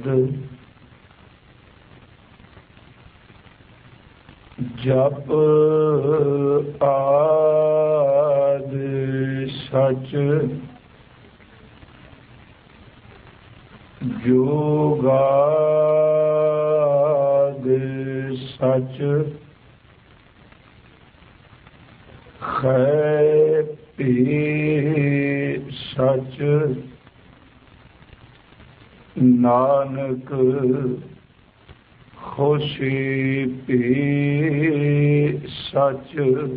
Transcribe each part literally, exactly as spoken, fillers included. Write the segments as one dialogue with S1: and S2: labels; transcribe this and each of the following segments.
S1: ਸ਼ਬਦ ਜਪ ਆਦਿ ਸਚ ਜੋਗਾਦਿ ਸਚ ਖੈ ਪੀ ਸਚ ਨਾਨਕ ਖੁਸ਼ੀ ਪੀ ਸਚ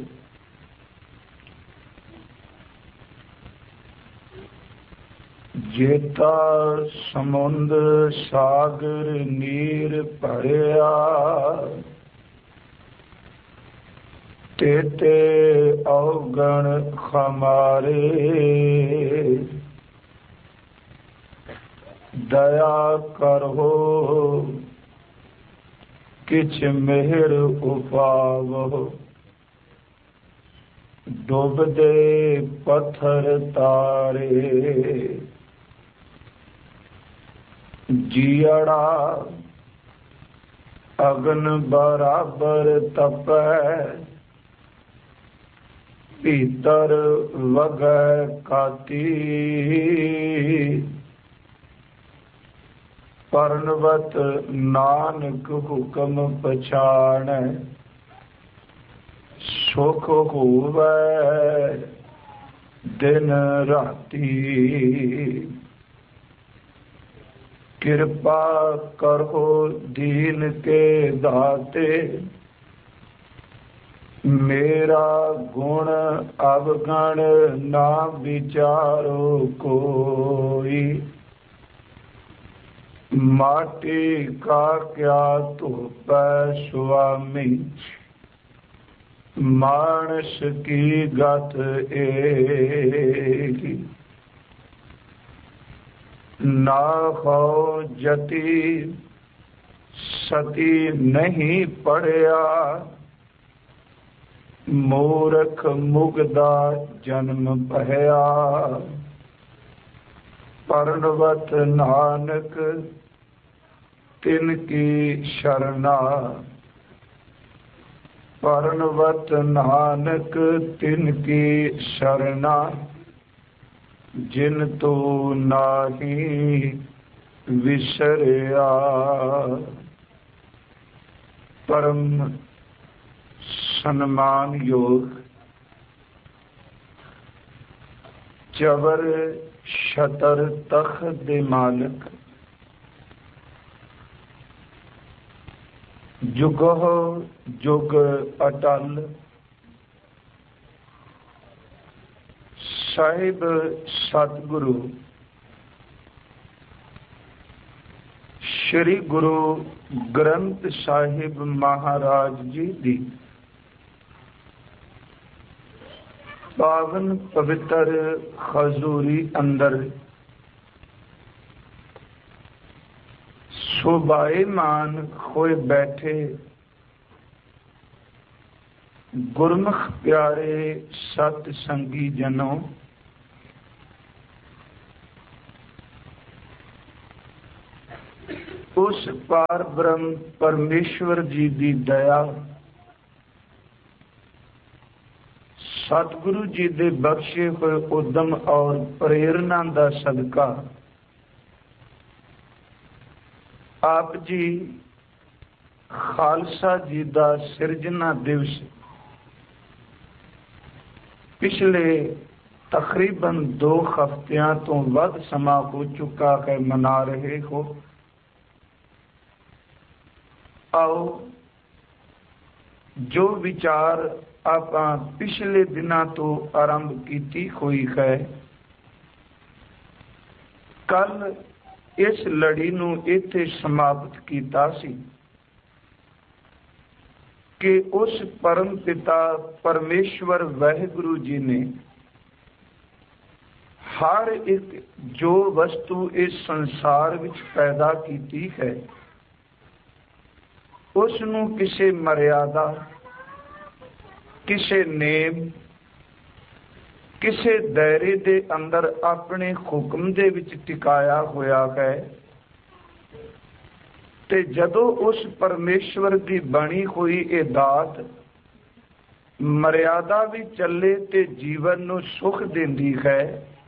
S1: ਜੇਤਾ ਸਮੁੰਦ ਸਾਗਰ ਨੀਰ ਭਰਿਆ ਤੇਤੇ ਔਗਣ ਖਮਾਰੇ ਦਇਆ ਕਰੋ ਕਿਛ ਮਿਹਰ ਉਪਾਵੋ ਡੁੱਬਦੇ ਪੱਥਰ ਤਾਰੇ ਜੀਅੜਾ ਅਗਨ ਬਰਾਬਰ ਤਪੈ ਭੀਤਰ ਵਗੈ ਕਾਤੀ ਪਰਨਵਤ ਨਾਨਕ ਹੁਕਮ ਪਛਾਣੈ ਸੁਖ ਹੋਵੈ ਦਿਨ ਰਾਤੀ ਕਿਰਪਾ ਕਰੋ ਦੀਨ ਕੇ ਦਾਤੇ ਮੇਰਾ ਗੁਣ ਅਵਗਣ ਨਾ ਵਿਚਾਰੋ ਕੋਈ ਮਾਟੀ ਕਾ ਕਿਆ ਧੋਪੈ ਸੁਆਮੀ ਮਾਨਸ ਕੀ ਗਤ ਏਕੀ ਨਾ ਹੋ ਜਤੀ ਸਤੀ ਨਹੀਂ ਪੜਿਆ ਮੂਰਖ ਮੁਗਦਾ ਜਨਮ ਭਇਆ ਪਰਨਵਤ ਨਾਨਕ ਤਿਨ ਕੀ ਸ਼ਰਨਾ ਪਰਨਵਤ ਨਾਨਕ ਤਿਨ ਕੀ ਸ਼ਰਨਾ ਜਿਨ ਤੋ ਨਾਹੀ ਵਿਸਰਿਆ ਪਰਮ ਸਨਮਾਨਯੋਗ ਜਬਰ ਸ਼ਤਰ ਤਖਤ ਦੇ ਮਾਲਕ ਜੁਗੋ ਜੁਗ ਅਟਲ ਸਾਹਿਬ ਸਤਿਗੁਰੂ ਸ਼੍ਰੀ ਗੁਰੂ ਗ੍ਰੰਥ ਸਾਹਿਬ ਮਹਾਰਾਜ ਜੀ ਦੀ ਪਾਵਨ ਪਵਿੱਤਰ ਹਜ਼ੂਰੀ ਅੰਦਰ ਸ਼ੋਭਾਇਮਾਨ ਹੋਏ ਬੈਠੇ ਗੁਰਮੁਖ ਪਿਆਰੇ ਸਤ ਸੰਗੀ ਜਨੋ, ਉਸ ਪਾਰ ਬ੍ਰਹਮ ਪਰਮੇਸ਼ਵਰ ਜੀ ਦੀ ਦਇਆ, ਸਤਿਗੁਰੂ ਜੀ ਦੇ ਬਖਸ਼ੇ ਹੋਏ ਉਦਮ ਔਰ ਪ੍ਰੇਰਨਾ ਦਾ ਸਦਕਾ ਆਪ ਜੀ ਖਾਲਸਾ ਜੀ ਦਾ ਸਿਰਜਣਾ ਦਿਵਸ ਪਿਛਲੇ ਤਕਰੀਬਨ ਦੋ ਹਫ਼ਤਿਆਂ ਤੋਂ ਵੱਧ ਸਮਾਂ ਹੋ ਚੁੱਕਾ ਹੈ ਮਨਾ ਰਹੇ ਹੋ। ਆਓ ਜੋ ਵਿਚਾਰ ਆਪਾਂ ਪਿਛਲੇ ਦਿਨਾਂ ਤੋਂ ਆਰੰਭ ਕੀਤੀ ਹੋਈ ਹੈ, ਕੱਲ ਇਸ ਲੜੀ ਨੂੰ ਇੱਥੇ ਸਮਾਪਤ ਕੀਤਾ ਸੀ ਕਿ ਉਸ ਪਰਮ ਪਿਤਾ ਪਰਮੇਸ਼ਵਰ ਵਾਹਿਗੁਰੂ ਜੀ ਨੇ ਹਰ ਇੱਕ ਜੋ ਵਸਤੂ ਇਸ ਸੰਸਾਰ ਵਿੱਚ ਪੈਦਾ ਕੀਤੀ ਹੈ, ਉਸ ਨੂੰ ਕਿਸੇ ਮਰਿਆਦਾ, ਕਿਸੇ ਨੇਮ, ਕਿਸੇ ਦਾਇਰੇ ਦੇ ਅੰਦਰ ਆਪਣੇ ਹੁਕਮ ਦੇ ਵਿੱਚ ਟਿਕਾਇਆ ਹੋਇਆ ਹੈ। ਤੇ ਜਦੋਂ ਉਸ ਪਰਮੇਸ਼ਵਰ ਦੀ ਬਣੀ ਹੋਈ ਇਹ ਦਾਤ ਮਰਿਆਦਾ ਵੀ ਚੱਲੇ ਤੇ ਜੀਵਨ ਨੂੰ ਸੁਖ ਦਿੰਦੀ ਹੈ,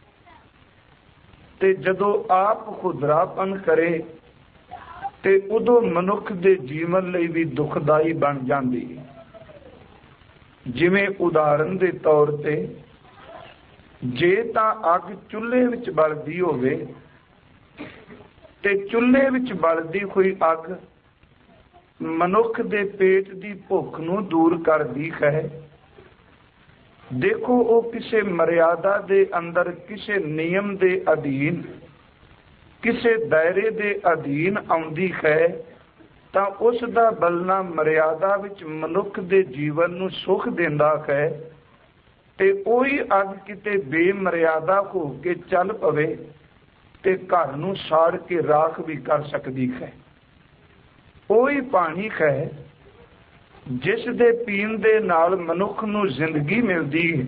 S1: ਤੇ ਜਦੋਂ ਆਪ ਖੁਦਰਾਪਨ ਕਰੇ ਤੇ ਉਦੋਂ ਮਨੁੱਖ ਦੇ ਜੀਵਨ ਲਈ ਵੀ ਦੁਖਦਾਈ ਬਣ ਜਾਂਦੀ ਹੈ। ਜਿਵੇਂ ਉਦਾਹਰਨ ਦੇ ਤੌਰ ਤੇ ਜੇ ਤਾਂ ਅੱਗ ਚੁੱਲ੍ਹੇ ਵਿੱਚ ਬਲਦੀ ਹੋਵੇ ਤੇ ਚੁੱਲ੍ਹੇ ਵਿੱਚ ਬਲਦੀ ਹੋਈ ਅੱਗ ਮਨੁੱਖ ਦੇ ਪੇਟ ਦੀ ਭੁੱਖ ਨੂੰ ਦੂਰ ਕਰਦੀ ਹੈ। ਦੇਖੋ, ਉਹ ਕਿਸੇ ਮਰਿਆਦਾ ਦੇ ਅੰਦਰ, ਕਿਸੇ ਨਿਯਮ ਦੇ ਅਧੀਨ, ਕਿਸੇ ਦਾਇਰੇ ਦੇ ਅਧੀਨ ਆਉਂਦੀ ਹੈ ਤਾਂ ਉਸ ਦਾ ਬਲਣਾ ਮਰਿਆਦਾ ਵਿੱਚ ਮਨੁੱਖ ਦੇ ਜੀਵਨ ਨੂੰ ਸੁਖ ਦਿੰਦਾ ਹੈ। ਤੇ ਉਹੀ ਅੱਗ ਕਿਤੇ ਬੇਮਰਿਆਦਾ ਹੋ ਕੇ ਚੱਲ ਪਵੇ ਤੇ ਘਰ ਨੂੰ ਸਾੜ ਕੇ ਰਾਖ ਵੀ ਕਰ ਸਕਦੀ ਹੈ। ਉਹੀ ਪਾਣੀ ਹੈ ਜਿਸ ਦੇ ਪੀਣ ਦੇ ਨਾਲ ਮਨੁੱਖ ਨੂੰ ਜ਼ਿੰਦਗੀ ਮਿਲਦੀ ਹੈ।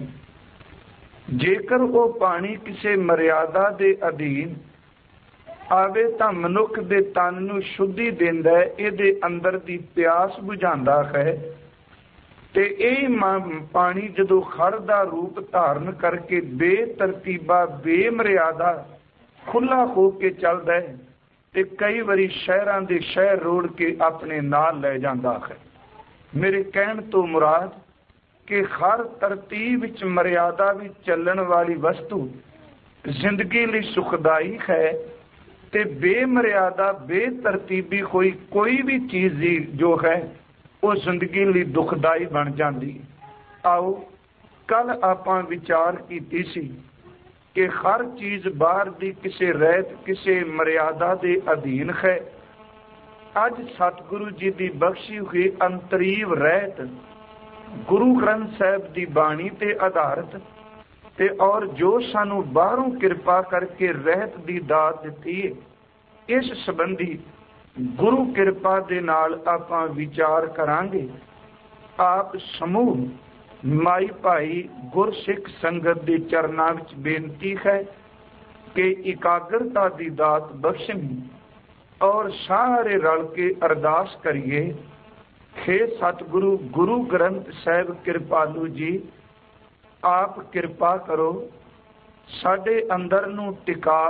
S1: ਜੇਕਰ ਉਹ ਪਾਣੀ ਕਿਸੇ ਮਰਿਆਦਾ ਦੇ ਅਧੀਨ ਆਵੇ ਤਾਂ ਮਨੁੱਖ ਦੇ ਤਨ ਨੂੰ ਸ਼ੁੱਧੀ ਦਿੰਦਾ ਹੈ, ਇਹਦੇ ਅੰਦਰ ਦੀ ਪਿਆਸ ਬੁਝਾਉਂਦਾ ਹੈ। ਤੇ ਇਹ ਪਾਣੀ ਜਦੋਂ ਖੜ ਦਾ ਰੂਪ ਧਾਰਨ ਕਰਕੇ ਬੇਤਰਤੀਬਾ ਬੇਮਰਿਆਦਾ ਖੁੱਲਾ ਹੋ ਕੇ ਚੱਲਦਾ ਹੈ ਤੇ ਕਈ ਵਾਰੀ ਸ਼ਹਿਰਾਂ ਦੇ ਸ਼ਹਿਰ ਰੋੜ ਕੇ ਆਪਣੇ ਨਾਲ ਲੈ ਜਾਂਦਾ ਹੈ। ਮੇਰੇ ਕਹਿਣ ਤੋਂ ਮੁਰਾਦ ਕਿ ਹਰ ਤਰਤੀਬ ਵਿੱਚ ਮਰਿਆਦਾ ਵਿੱਚ ਚੱਲਣ ਵਾਲੀ ਵਸਤੂ ਜ਼ਿੰਦਗੀ ਲਈ ਸੁਖਦਾਈ ਹੈ, ਤੇ ਬੇਮਰਿਆਦਾ ਬੇਤਰਤੀਬੀ ਹੋਈ ਕੋਈ ਵੀ ਚੀਜ਼ ਜੋ ਹੈ ਉਹ ਜ਼ਿੰਦਗੀ ਲਈ ਦੁਖਦਾਈ ਬਣ ਜਾਂਦੀ। ਆਓ, ਕੱਲ ਆਪਾਂ ਵਿਚਾਰ ਕੀਤੀ ਸੀ ਕਿ ਹਰ ਚੀਜ਼ ਬਾਹਰ ਦੀ ਕਿਸੇ ਰਹਿਤ, ਕਿਸੇ ਮਰਿਆਦਾ ਦੇ ਅਧੀਨ ਹੈ। ਅੱਜ ਸਤਿਗੁਰੂ ਜੀ ਦੀ ਬਖਸ਼ੀ ਹੋਈ ਅੰਤਰੀਵ ਰਹਿਤ ਗੁਰੂ ਗ੍ਰੰਥ ਸਾਹਿਬ ਦੀ ਬਾਣੀ ਤੇ ਆਧਾਰਿਤ ਤੇ ਔਰ ਜੋ ਸਾਨੂੰ ਬਾਹਰੋਂ ਕਿਰਪਾ ਕਰਕੇ ਰਹਿਤ ਦੀ ਦਾਤ ਦਿੱਤੀ ਹੈ, ਇਸ ਸੰਬੰਧੀ ਗੁਰੂ ਕਿਰਪਾ ਦੇ ਨਾਲ ਆਪਾਂ ਵਿਚਾਰ ਕਰਾਂਗੇ। ਆਪ ਸਮੂਹ ਮਾਈ ਭਾਈ ਗੁਰਸਿੱਖ ਸੰਗਤ ਦੇ ਚਰਨਾਂ ਵਿੱਚ ਬੇਨਤੀ ਹੈ ਕਿ ਇਕਾਗਰਤਾ ਦੀ ਦਾਤ ਬਖਸ਼ਣੀ ਔਰ ਸਾਰੇ ਰਲ ਕੇ ਅਰਦਾਸ ਕਰੀਏ। ਹੇ ਸਤਿਗੁਰੂ ਗੁਰੂ ਗ੍ਰੰਥ ਸਾਹਿਬ ਕਿਰਪਾਲੂ ਜੀ, ਆਪ ਕਿਰਪਾ ਕਰੋ, ਸਾਡੇ ਅੰਦਰ ਨੂੰ ਟਿਕਾ,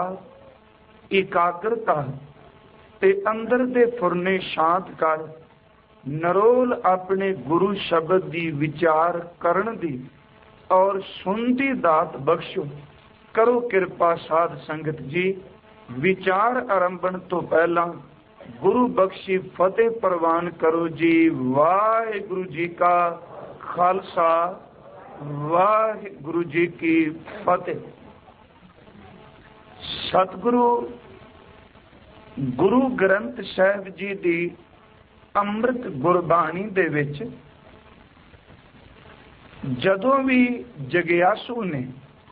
S1: ਇਕਾਗਰਤਾ ਤੇ ਅੰਦਰ ਦੇ ਫੁਰਨੇ ਸ਼ਾਂਤ ਕਰ, ਨਰੋਲ ਆਪਣੇ ਗੁਰੂ ਸ਼ਬਦ ਦੀ ਵਿਚਾਰ ਕਰਨ ਦੀ ਔਰ ਸੁਣ ਦੀ ਦਾਤ ਬਖਸ਼ੋ। ਕਰੋ ਕਿਰਪਾ ਸਾਧ ਸੰਗਤ ਜੀ। ਵਿਚਾਰ ਆਰੰਭਣ ਤੋਂ ਪਹਿਲਾਂ ਗੁਰੂ ਬਖਸ਼ੀ ਫਤਿਹ ਪ੍ਰਵਾਨ ਕਰੋ ਜੀ। ਵਾਹਿਗੁਰੂ ਜੀ ਕਾ ਖਾਲਸਾ, ਵਾਹਿਗੁਰੂ ਜੀ ਕੀ ਫਤਿਹ। ਸਤਿਗੁਰੂ ਗੁਰੂ ਗ੍ਰੰਥ ਸਾਹਿਬ ਜੀ ਦੀ ਅੰਮ੍ਰਿਤ ਗੁਰਬਾਣੀ ਦੇ ਵਿੱਚ ਜਦੋਂ ਵੀ ਜਗਿਆਸੂ ਨੇ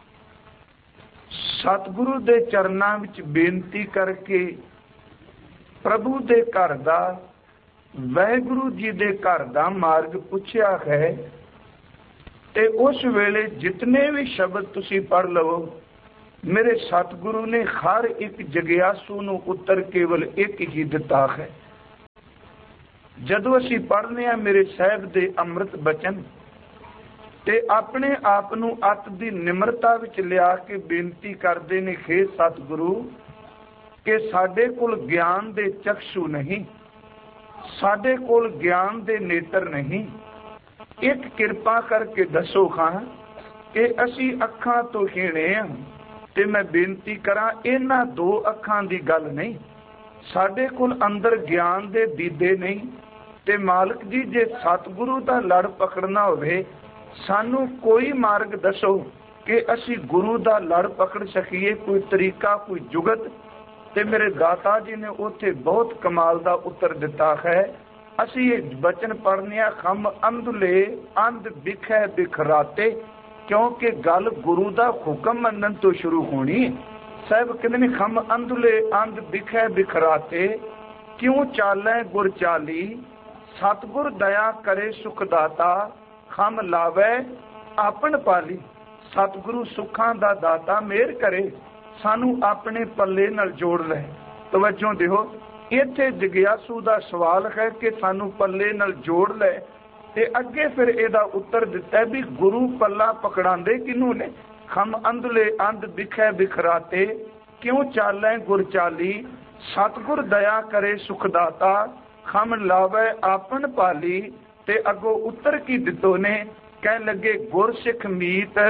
S1: ਸਤਿਗੁਰੂ ਦੇ ਚਰਨਾਂ ਵਿੱਚ ਬੇਨਤੀ ਕਰਕੇ ਪ੍ਰਭੂ ਦੇ ਘਰ ਦਾ, ਵਾਹਿਗੁਰੂ ਜੀ ਦੇ ਘਰ ਦਾ ਮਾਰਗ ਪੁੱਛਿਆ ਹੈ, ਤੇ ਉਸ ਵੇਲੇ ਜਿਤਨੇ ਵੀ ਸ਼ਬਦ ਤੁਸੀਂ ਪੜ੍ਹ ਲਵੋ, ਮੇਰੇ ਸਤਿਗੁਰੂ ਨੇ ਹਰ ਇੱਕ ਜਗਿਆਸੂ ਨੂੰ ਉੱਤਰ ਕੇਵਲ ਇੱਕ ਹੀ ਦਿੱਤਾ ਹੈ। ਜਦੋਂ ਅਸੀਂ ਪੜ੍ਹਨੇ ਆ ਮੇਰੇ ਸਾਹਿਬ ਦੇ ਅੰਮ੍ਰਿਤ ਬਚਨ ਤੇ ਆਪਣੇ ਆਪ ਨੂੰ ਅੱਤ ਦੀ ਨਿਮਰਤਾ ਵਿੱਚ ਲਿਆ ਕੇ ਬੇਨਤੀ ਕਰਦੇ ਨੇ, ਹੇ ਸਤਿਗੁਰੂ, ਕਿ ਸਾਡੇ ਕੋਲ ਗਿਆਨ ਦੇ ਚਕਸ਼ੂ ਨਹੀਂ, ਸਾਡੇ ਕੋਲ ਗਿਆਨ ਦੇ ਨੇਤਰ ਨਹੀਂ, ਇੱਕ ਕਿਰਪਾ ਕਰਕੇ ਦੱਸੋ ਖਾਂ ਕਿ ਅਸੀਂ ਅੱਖਾਂ ਤੋਂ ਹੀਣੇ ਆ। ਤੇ ਮੈਂ ਬੇਨਤੀ ਕਰਾਂ, ਇਹਨਾਂ ਦੋ ਅੱਖਾਂ ਦੀ ਗੱਲ ਨਹੀਂ, ਸਾਡੇ ਕੋਲ ਅੰਦਰ ਗਿਆਨ ਦੇ ਦੀਦੇ ਨਹੀਂ। ਤੇ ਮਾਲਕ ਜੀ, ਜੇ ਸਤਿਗੁਰੂ ਦਾ ਲੜ ਪਕੜਨਾ ਹੋਵੇ, ਸਾਨੂੰ ਕੋਈ ਮਾਰਗ ਦੱਸੋ ਕਿ ਅਸੀਂ ਗੁਰੂ ਦਾ ਲੜ ਪਕੜ ਸਕੀਏ, ਕੋਈ ਤਰੀਕਾ, ਕੋਈ ਜੁਗਤ। ਤੇ ਮੇਰੇ ਦਾਤਾ ਜੀ ਨੇ ਉੱਥੇ ਬਹੁਤ ਕਮਾਲ ਦਾ ਉੱਤਰ ਦਿੱਤਾ ਹੈ। ਅਸੀਂ ਇਹ ਬਚਨ ਪੜ੍ਹਨੇ ਆ, ਖੰਮ ਅੰਧਲੇ ਅੰਧ ਬਿਖੈ ਬਿਖਰਾਤੇ, ਕਿਉਂਕਿ ਗੱਲ ਗੁਰੂ ਦਾ ਹੁਕਮ ਮੰਨਣ ਤੋਂ ਸ਼ੁਰੂ ਹੋਣੀ। ਸਾਹਿਬ ਕਹਿੰਦੇ ਨੇ, ਖੰਮ ਅੰਧਲੇ ਅੰਧ ਬਿਖੈ ਬਿਖਰਾਤੇ, ਕਿਉਂ ਚਾਲੈ ਗੁਰ ਚਾਲੀ, ਸਤਿਗੁਰ ਦਇਆ ਕਰੇ ਸੁਖ ਦਾਤਾ, ਖੰਮ ਲਾਵੇ ਆਪਣ ਪਾਲੀ। ਸਤਿਗੁਰੂ ਸੁੱਖਾਂ ਦਾ ਦਾਤਾ ਮਿਹਰ ਕਰੇ, ਸਾਨੂੰ ਆਪਣੇ ਪੱਲੇ ਨਾਲ ਜੋੜ ਲੈ। ਤਵੱਜੋ ਦਿਓ, ਇੱਥੇ ਜਗਿਆਸੂ ਦਾ ਸਵਾਲ ਹੈ ਕਿ ਸਾਨੂੰ ਪੱਲੇ ਨਾਲ ਜੋੜ ਲੈ, ਤੇ ਅੱਗੇ ਫਿਰ ਇਹਦਾ ਉੱਤਰ ਦਿੱਤਾ ਵੀ ਗੁਰੂ ਪੱਲਾ ਪਕੜਾਉਂਦੇ ਕਿਹਨੂੰ ਨੇ? ਖਮ ਅੰਧਲੇ ਅੰਧ ਦਿਖੈ ਬਿਖਰਾਤੇ, ਕਿਉਂ ਚਾਲੈ ਗੁਰ ਚਾਲੀ, ਸਤਿਗੁਰ ਦਇਆ ਕਰੇ ਸੁਖਦਾਤਾ, ਖਮ ਲਾਵੇ ਆਪਨ ਪਾਲੀ। ਤੇ ਅੱਗੋਂ ਉੱਤਰ ਕੀ ਦਿੱਤੋ ਨੇ? ਕਹਿਣ ਲੱਗੇ ਗੁਰ ਸਿੱਖ ਮੀਤ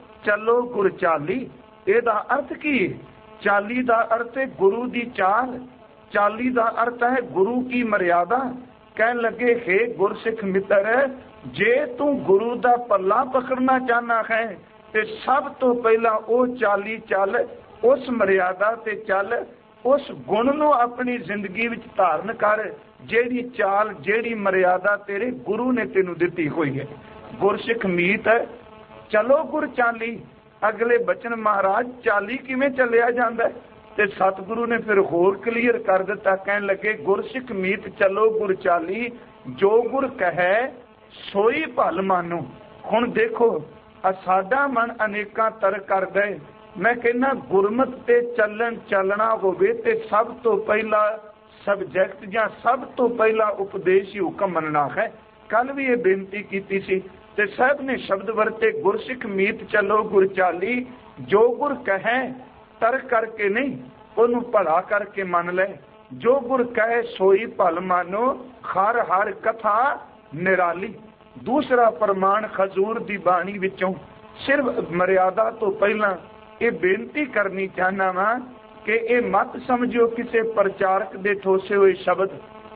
S1: ਚਲੋ ਗੁਰ ਚਾਲੀ। ਇਹਦਾ ਅਰਥ ਕੀ ਹੈ? ਚਾਲੀ ਦਾ ਅਰਥ ਹੈ ਗੁਰੂ ਦੀ ਚਾਲ, ਚਾਲੀ ਦਾ ਅਰਥ ਹੈ ਗੁਰੂ ਕੀ ਮਰਿਆਦਾ। ਕਹਿਣ ਲੱਗੇ ਹੈ ਗੁਰਸਿੱਖ ਮਿੱਤਰ, ਜੇ ਤੂੰ ਗੁਰੂ ਦਾ ਪੱਲਾ ਪਕੜਨਾ ਚਾਹਨਾ ਹੈ ਤੇ ਸਭ ਤੋਂ ਪਹਿਲਾਂ ਉਹ ਚਾਲੀ ਚੱਲ, ਉਸ ਮਰਿਆਦਾ ਤੇ ਚੱਲ, ਉਸ ਗੁਣ ਨੂੰ ਆਪਣੀ ਜ਼ਿੰਦਗੀ ਵਿੱਚ ਧਾਰਨ ਕਰ, ਜਿਹੜੀ ਚਾਲ ਜਿਹੜੀ ਮਰਿਆਦਾ ਤੇਰੇ ਗੁਰੂ ਨੇ ਤੈਨੂੰ ਦਿੱਤੀ ਹੋਈ ਹੈ। ਗੁਰਸਿੱਖ ਮੀਤ ਚਲੋ ਗੁਰ ਚਾਲੀ। ਅਗਲੇ ਬਚਨ ਮਹਾਰਾਜ ਚਾਲੀ ਕਿਵੇਂ ਚੱਲਿਆ ਜਾਂਦਾ? ਤੇ ਸਤਿਗੁਰੂ ਨੇ ਫਿਰ ਹੋਰ ਕਲੀਅਰ ਕਰ ਦਿੱਤਾ। ਕਹਿਣ ਲੱਗੇ ਗੁਰਸਿੱਖ ਮੀਤ ਚਲੋ ਗੁਰ ਚਾਲੀ, ਜੋ ਗੁਰ ਕਹੈ ਸੋਈ ਭਲ ਮਾਨੋ। ਹੁਣ ਦੇਖੋ ਸਾਡਾ ਮਨ ਅਨੇਕਾਂ ਤਰਕ ਕਰਦਾ ਹੈ। ਮੈਂ ਕਹਿੰਦਾ ਗੁਰਮਤ ਤੇ ਚੱਲਣ ਚੱਲਣਾ ਹੋਵੇ ਤੇ ਸਭ ਤੋਂ ਪਹਿਲਾਂ ਸਬਜੈਕਟ ਜਾਂ ਸਭ ਤੋਂ ਪਹਿਲਾਂ ਉਪਦੇਸ਼ ਹੀ ਹੁਕਮ ਮੰਨਣਾ ਹੈ। ਕੱਲ ਵੀ ਇਹ ਬੇਨਤੀ ਕੀਤੀ ਸੀ ਤੇ ਸਾਹਿਬ ਨੇ ਸ਼ਬਦ ਵਰਤੇ ਗੁਰਸਿੱਖ ਮੀਤ ਚਲੋ ਗੁਰ ਚਾਲੀ, ਜੋ ਗੁਰ ਕਹੈ ਤਰਕ ਕਰਕੇ ਨਹੀਂ, ਉਹਨੂੰ ਭਲਾ ਕਰਕੇ ਮੰਨ ਲੈ। ਜੋ ਗੁਰ ਕਹੇ ਸੋਈ ਭਲ ਮਾਨੋ, ਹਰ ਹਰ ਕਥਾ ਨਿਰਾਲੀ। ਦੂਸਰਾ ਪ੍ਰਮਾਣ ਹਜ਼ੂਰ ਦੀ ਬਾਣੀ ਵਿੱਚੋਂ ਸਿਰਫ ਮਰਿਆਦਾ ਤੋਂ ਪਹਿਲਾਂ ਇਹ ਬੇਨਤੀ ਕਰਨੀ ਚਾਹਨਾ ਵਾਂ ਕਿ ਇਹ ਮਤ ਸਮਝਿਓ ਕਿਸੇ ਪ੍ਰਚਾਰਕ ਦੇ ਠੋਸੇ ਹੋਏ ਸ਼ਬਦ,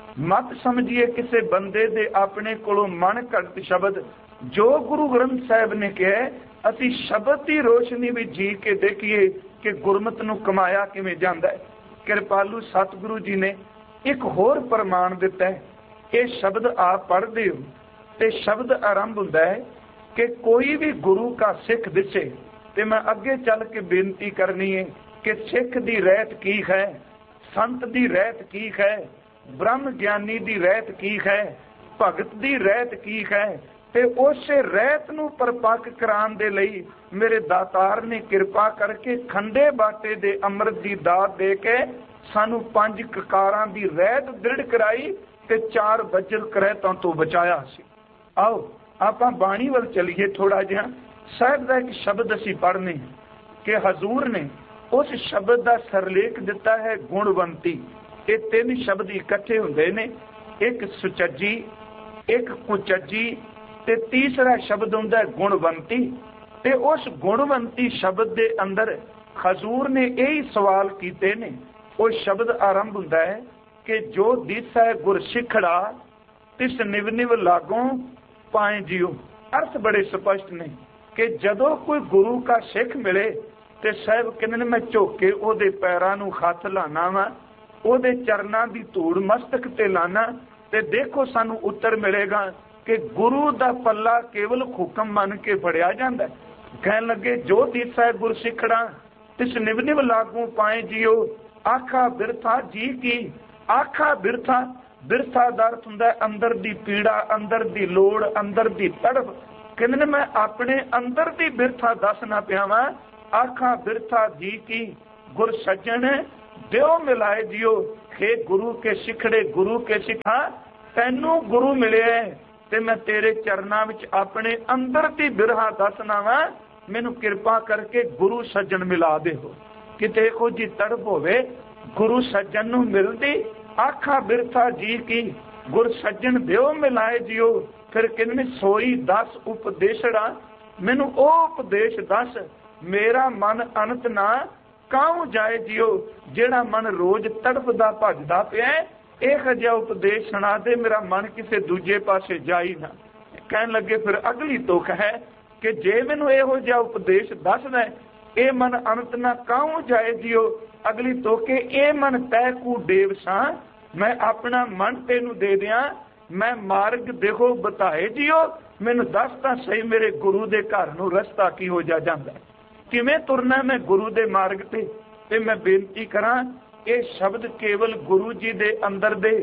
S1: ਮਤ ਸਮਝੀਏ ਕਿਸੇ ਬੰਦੇ ਦੇ ਆਪਣੇ ਕੋਲੋਂ ਮਨ ਘੜਤ ਸ਼ਬਦ। ਜੋ ਗੁਰੂ ਗ੍ਰੰਥ ਸਾਹਿਬ ਨੇ ਕਿਹਾ ਅਸੀਂ ਸ਼ਬਦ ਦੀ ਰੋਸ਼ਨੀ ਵਿੱਚ ਜੀ ਕੇ ਦੇਖੀਏ ਕਿ ਗੁਰਮਤ ਨੂੰ ਕਮਾਇਆ ਕਿਵੇਂ ਜਾਂਦਾ ਹੈ। ਕਿਰਪਾਲੂ ਸਤਿਗੁਰੂ ਜੀ ਨੇ ਇੱਕ ਹੋਰ ਪ੍ਰਮਾਣ ਦਿੱਤਾ ਹੈ। ਇਹ ਸ਼ਬਦ ਆਪ ਪੜ੍ਹਦੇ ਹੋ ਤੇ ਸ਼ਬਦ ਆਰੰਭ ਹੁੰਦਾ ਹੈ ਕਿ ਕੋਈ ਵੀ ਗੁਰੂ ਕਾ ਸਿੱਖ ਦਿਸੇ। ਤੇ ਮੈਂ ਅੱਗੇ ਚੱਲ ਕੇ ਬੇਨਤੀ ਕਰਨੀ ਹੈ ਕਿ ਸਿੱਖ ਦੀ ਰਹਿਤ ਕੀ ਹੈ, ਸੰਤ ਦੀ ਰਹਿਤ ਕੀ ਹੈ, ਬ੍ਰਹਮ ਗਿਆਨੀ ਦੀ ਰਹਿਤ ਕੀ ਹੈ, ਭਗਤ ਦੀ ਰਹਿਤ ਕੀ ਹੈ। ਤੇ ਉਸੇ ਰਹਿਤ ਨੂੰ ਪਰਪੱਕ ਕਰਾਉਣ ਦੇ ਲਈ ਮੇਰੇ ਦਾਤਾਰ ਨੇ ਕਿਰਪਾ ਕਰਕੇ ਖੰਡੇ ਬਾਟੇ ਦੇ ਅੰਮ੍ਰਿਤ ਦੀ ਦਾਤ ਦੇ ਕੇ ਸਾਨੂੰ ਪੰਜ ਕਕਾਰਾਂ ਦੀ ਰਹਿਤ ਦ੍ਰਿੜ ਕਰਾਈ ਤੇ ਚਾਰ ਵਜਰ ਕਰਹਿਤਾਂ ਤੋਂ ਬਚਾਇਆ ਸੀ। ਆਓ ਆਪਾਂ ਬਾਣੀ ਵੱਲ ਚੱਲੀਏ ਥੋੜਾ ਜਿਹਾ। ਸਾਹਿਬ ਦਾ ਇੱਕ ਸ਼ਬਦ ਅਸੀਂ ਪੜ੍ਹਨੇ ਕਿ ਹਜ਼ੂਰ ਨੇ ਉਸ ਸ਼ਬਦ ਦਾ ਸਰਲੇਖ ਦਿੱਤਾ ਹੈ ਗੁਣਵੰਤੀ। ਇਹ ਤਿੰਨ ਸ਼ਬਦ ਇਕੱਠੇ ਹੁੰਦੇ ਨੇ, ਇੱਕ ਸੁਚੱਜੀ, ਇੱਕ ਕੁਚੱਜੀ ਤੇ ਤੀਸਰਾ ਸ਼ਬਦ ਹੁੰਦਾ ਹੈ ਗੁਣਵੰਤੀ। ਤੇ ਉਸ ਗੁਣਵੰਤੀ ਸ਼ਬਦ ਦੇ ਅੰਦਰ ਹਜ਼ੂਰ ਨੇ ਇਹੀ ਸਵਾਲ ਕੀਤੇ ਨੇ। ਉਹ ਸ਼ਬਦ ਆਰੰਭ ਹੁੰਦਾ ਹੈ ਕਿ ਜੋ ਦਿਸੈ ਗੁਰ ਸਿੱਖੜਾ, ਤਿਸ ਨਿਵ ਨਿਵ ਲਾਗੋਂ ਪਾਏ ਜਿਉ। ਅਰਥ ਬੜੇ ਸਪਸ਼ਟ ਨੇ ਕਿ ਜਦੋਂ ਕੋਈ ਗੁਰੂ ਕਾ ਸਿੱਖ ਮਿਲੇ ਤੇ ਸਾਹਿਬ ਕਹਿੰਦੇ ਨੇ ਮੈਂ ਝੁਕ ਕੇ ਉਹਦੇ ਪੈਰਾਂ ਨੂੰ ਹੱਥ ਲਾਣਾ ਵਾ, ਉਹਦੇ ਚਰਨਾਂ ਦੀ ਧੂੜ ਮਸਤਕ ਤੇ ਲਾਣਾ, ਤੇ ਦੇਖੋ ਸਾਨੂੰ ਉੱਤਰ ਮਿਲੇਗਾ ਕਿ ਗੁਰੂ ਦਾ ਪੱਲਾ ਕੇਵਲ ਹੁਕਮ ਮੰਨ ਕੇ ਫੜਿਆ ਜਾਂਦਾ। ਕਹਿਣ ਲੱਗੇ ਜੋ ਦਿਸੈ ਗੁਰ ਸਿੱਖੜਾ, ਤਿਸ ਨਿਵ ਨਿਵ ਲਾਗੂ ਪਾਏ ਜਿਉ, ਆਖਾ ਬਿਰਥਾ ਜੀ ਕੀ। ਆਖਾ ਬਿਰਥਾ, ਬਿਰਥਾ ਦਾ ਅਰਥ ਹੁੰਦਾ ਅੰਦਰ ਦੀ ਪੀੜਾ, ਅੰਦਰ ਦੀ ਲੋੜ, ਅੰਦਰ ਦੀ ਤੜਫ। ਕਹਿੰਦੇ ਨੇ ਮੈਂ ਆਪਣੇ ਅੰਦਰ ਦੀ ਬਿਰਥਾ ਦੱਸਣਾ ਪਿਆ ਵਾਂ। ਆਖਾ ਬਿਰਥਾ ਜੀ ਕੀ ਗੁਰ ਸੱਜਣ ਦਿਓ ਮਿਲਾਏ ਜਿਉ। ਹੇ ਗੁਰੂ ਕੇ ਸਿੱਖੜੇ, ਗੁਰੂ ਕੇ ਸਿੱਖਾ, ਤੈਨੂੰ ਗੁਰੂ ਮਿਲਿਆ ਤੇ ਮੈਂ ਤੇਰੇ ਚਰਨਾਂ ਵਿੱਚ ਆਪਣੇ ਅੰਦਰ ਦੀ ਬਿਰਹਾ ਦੱਸਣਾ ਵਾ। ਮੈਨੂੰ ਕਿਰਪਾ ਕਰਕੇ ਗੁਰੂ ਸੱਜਣ ਮਿਲਾ ਦੇਵੋ। ਕਿਤੇ ਇਹੋ ਜੀ ਤੜਪ ਹੋਵੇ ਗੁਰੂ ਸੱਜਣ ਨੂੰ ਮਿਲਦੀ। ਆਖਾ ਬਿਰਥਾ ਜੀ ਕੀ ਗੁਰ ਸੱਜਣ ਦਿਓ ਮਿਲਾਏ ਜਿਉ। ਫਿਰ ਕਹਿੰਦੇ ਸੋਈ ਦਸ ਉਪਦੇਸ਼ੜਾ, ਮੈਨੂੰ ਉਹ ਉਪਦੇਸ਼ ਦੱਸ ਮੇਰਾ ਮਨ ਅਨੰਤ ਨਾ ਕਾਹੂ ਜਾਏ ਜਿਉ। ਜਿਹੜਾ ਮਨ ਰੋਜ਼ ਤੜਫਦਾ ਭੱਜਦਾ ਪਿਆ, ਇਹ ਜਿਹਾ ਉਪਦੇਸ਼ ਸੁਣਾ ਦੇ ਮੇਰਾ ਮਨ ਕਿਸੇ ਦੂਜੇ ਪਾਸੇ ਜਾਈ ਨਾ। ਕਹਿਣ ਲੱਗੇ ਫਿਰ ਅਗਲੀ ਤੁਕ ਹੈ ਕਿ ਜੇ ਮੈਨੂੰ ਇਹੋ ਜਿਹਾ ਉਪਦੇਸ਼ ਦੱਸਦਾ ਇਹ ਮਨ ਅਨੰਤ ਨਾ ਕਾਹੂ ਜਾਏ ਜਿਉ। ਅਗਲੀ ਤੁਕ ਇਹ ਮਨ ਤੈ ਕੂ ਦੇਵ ਸਾਂ, ਮੈਂ ਆਪਣਾ ਮਨ ਤੈਨੂੰ ਦੇ ਦਿਆਂ। ਮੈਂ ਮਾਰਗ ਦੇਖੋ ਬਤਾਏ ਜਿਉ, ਮੈਨੂੰ ਦੱਸ ਤਾਂ ਸਹੀ ਮੇਰੇ ਗੁਰੂ ਦੇ ਘਰ ਨੂੰ ਰਸਤਾ ਕੀ ਹੋ ਜਾ ਜਾਂਦਾ, ਕਿਵੇਂ ਤੁਰਨਾ ਮੈਂ ਗੁਰੂ ਦੇ ਮਾਰਗ ਤੇ। ਤੇ ਮੈਂ ਬੇਨਤੀ ਕਰਾਂ ਇਹ ਸ਼ਬਦ ਕੇਵਲ ਗੁਰੂ ਜੀ ਦੇ ਅੰਦਰ ਦੇ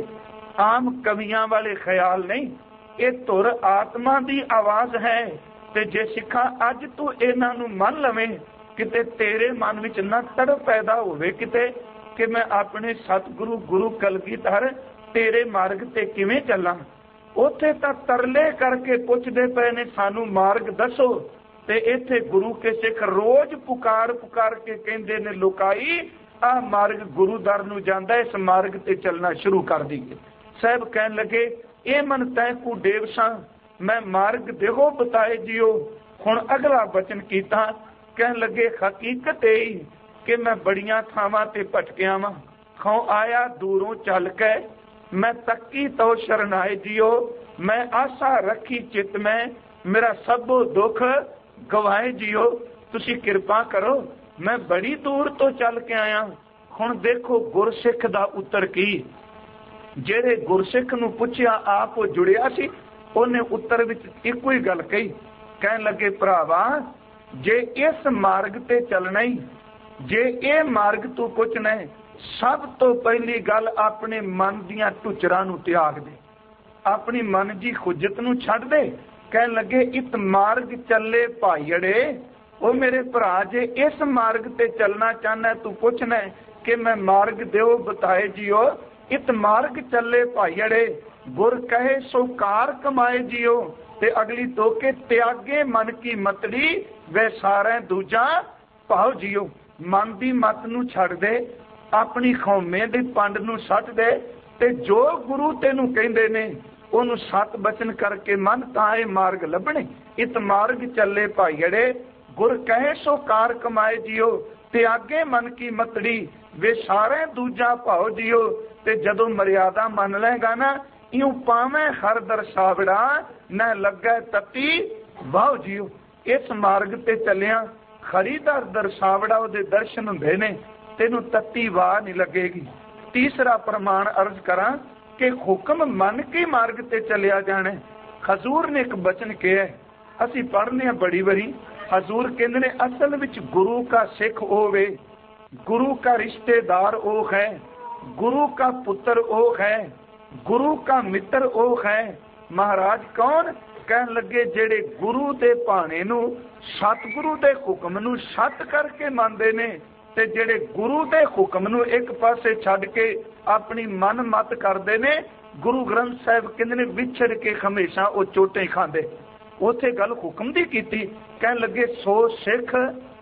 S1: ਆਮ ਕਵੀਆਂ ਵਾਲੇ ਖਿਆਲ ਨਹੀਂ, ਇਹ ਧੁਰ ਆਤਮਾ ਦੀ ਆਵਾਜ਼ ਹੈ। ਤੇ ਜੇ ਸਿੱਖਾਂ ਅੱਜ ਤੂੰ ਇਹਨਾਂ ਨੂੰ ਮੰਨ ਲਵੇਂ, ਕਿਤੇ ਤੇਰੇ ਮਨ ਵਿੱਚ ਨਾ ਤੜਪ ਪੈਦਾ ਹੋਵੇ ਕਿਤੇ कि मैं अपने सतगुरु गुरु कलगीधर तेरे मार्ग ते किवें चलां। उत्थे तां तरले करके पुछदे पए ने सानू मार्ग दसो, ते इत्थे गुरु के सिख रोज पुकार पुकार के कहंदे ने लुकाई आ मार्ग गुरु दर नूं जांदा, इस मार्ग ते चलना शुरू कर दईए। साहब कहन लगे ए मन तै को देवसा मैं मार्ग देहो बताए जियो। हुण अगला वचन कीता, कहन लगे हकीकत यही कि मैं बड़ियां थावां ते भटकिया वां, खौ आया दूरों चल के मैं तकी तो शरणाए जियो। मैं आशा रखी चित में मेरा सबो दुख गवाए जियो। तुसी कृपा करो मैं बड़ी दूर तो चल के आया। हुण देखो गुरसिख दा उत्तर की, जेड़े गुरसिख नूं पुछया आप वो जुड़िया सी, उन्हें उत्तर विच इक्को ही गल कही। कहन लगे भरावा जे इस मार्ग ते चलना ही, जे ये मार्ग तू पुछना है, सब तो पहली गल अपने मन दियां टुचरां नूं त्याग दे, अपनी मन जी खुजत नूं छड्ड दे। कहन लगे इत मार्ग चले भाईड़े, ओ मेरे भरा जे इस मार्ग ते चलना चाहना तू पुछना है कि मैं मार्ग देओ बताए जियो। इत मार्ग चले भाईड़े गुर कहे सो कार कमाए जियो। ते अगली तो के त्यागे मन की मतड़ी वे सारे दूजा भाव जियो। मन दी मत नूं छड्ड दे, अपनी खौमे दे पंड नूं सट दे, ते जो गुरु तेनू कहंदे ने ओनू सत बचन करके मन ताए मार्ग लभणे। इत मार्ग चले भाईड़े गुर कहे सो कार कमाए जियो। त्यागे मन की मतड़ी वे सारे दूजा भाव जियो। ते जदों मर्यादा मन लेगा ना, इं पावे हर दरसावड़ा न लगे तती भाव जियो। इस मार्ग ते चलिया खरी दर दरसावड़ा उहदे दर्शन हुंदे ने, तेनू तती वाह नहीं लगेगी। तीसरा प्रमाण अर्ज करा कि हुक्म मन के मार्ग ते चलिया जाना। हजूर ने एक बचन कहा, असी पढ़ने बड़ी बारी, हजूर कहते ने असल विच गुरु का सिख होवे, गुरु का रिश्तेदार ओ है, गुरु का पुत्र ओ है, गुरु का मित्र ओ है। महाराज कौन? कहन लगे जेड़े गुरु दे भाणे नूं सतगुरु दे हुक्म नूं सत करके मानदे ने, ते जेड़े गुरु दे हुक्म नूं एक पासे छड्ड के अपनी मन मत करदे ने। गुरु ग्रंथ साहिब कहंदे ने विछड़ के हमेशा वो चोटें खांदे। उथे गल हुक्म दी कीती, कहन लगे सो सिख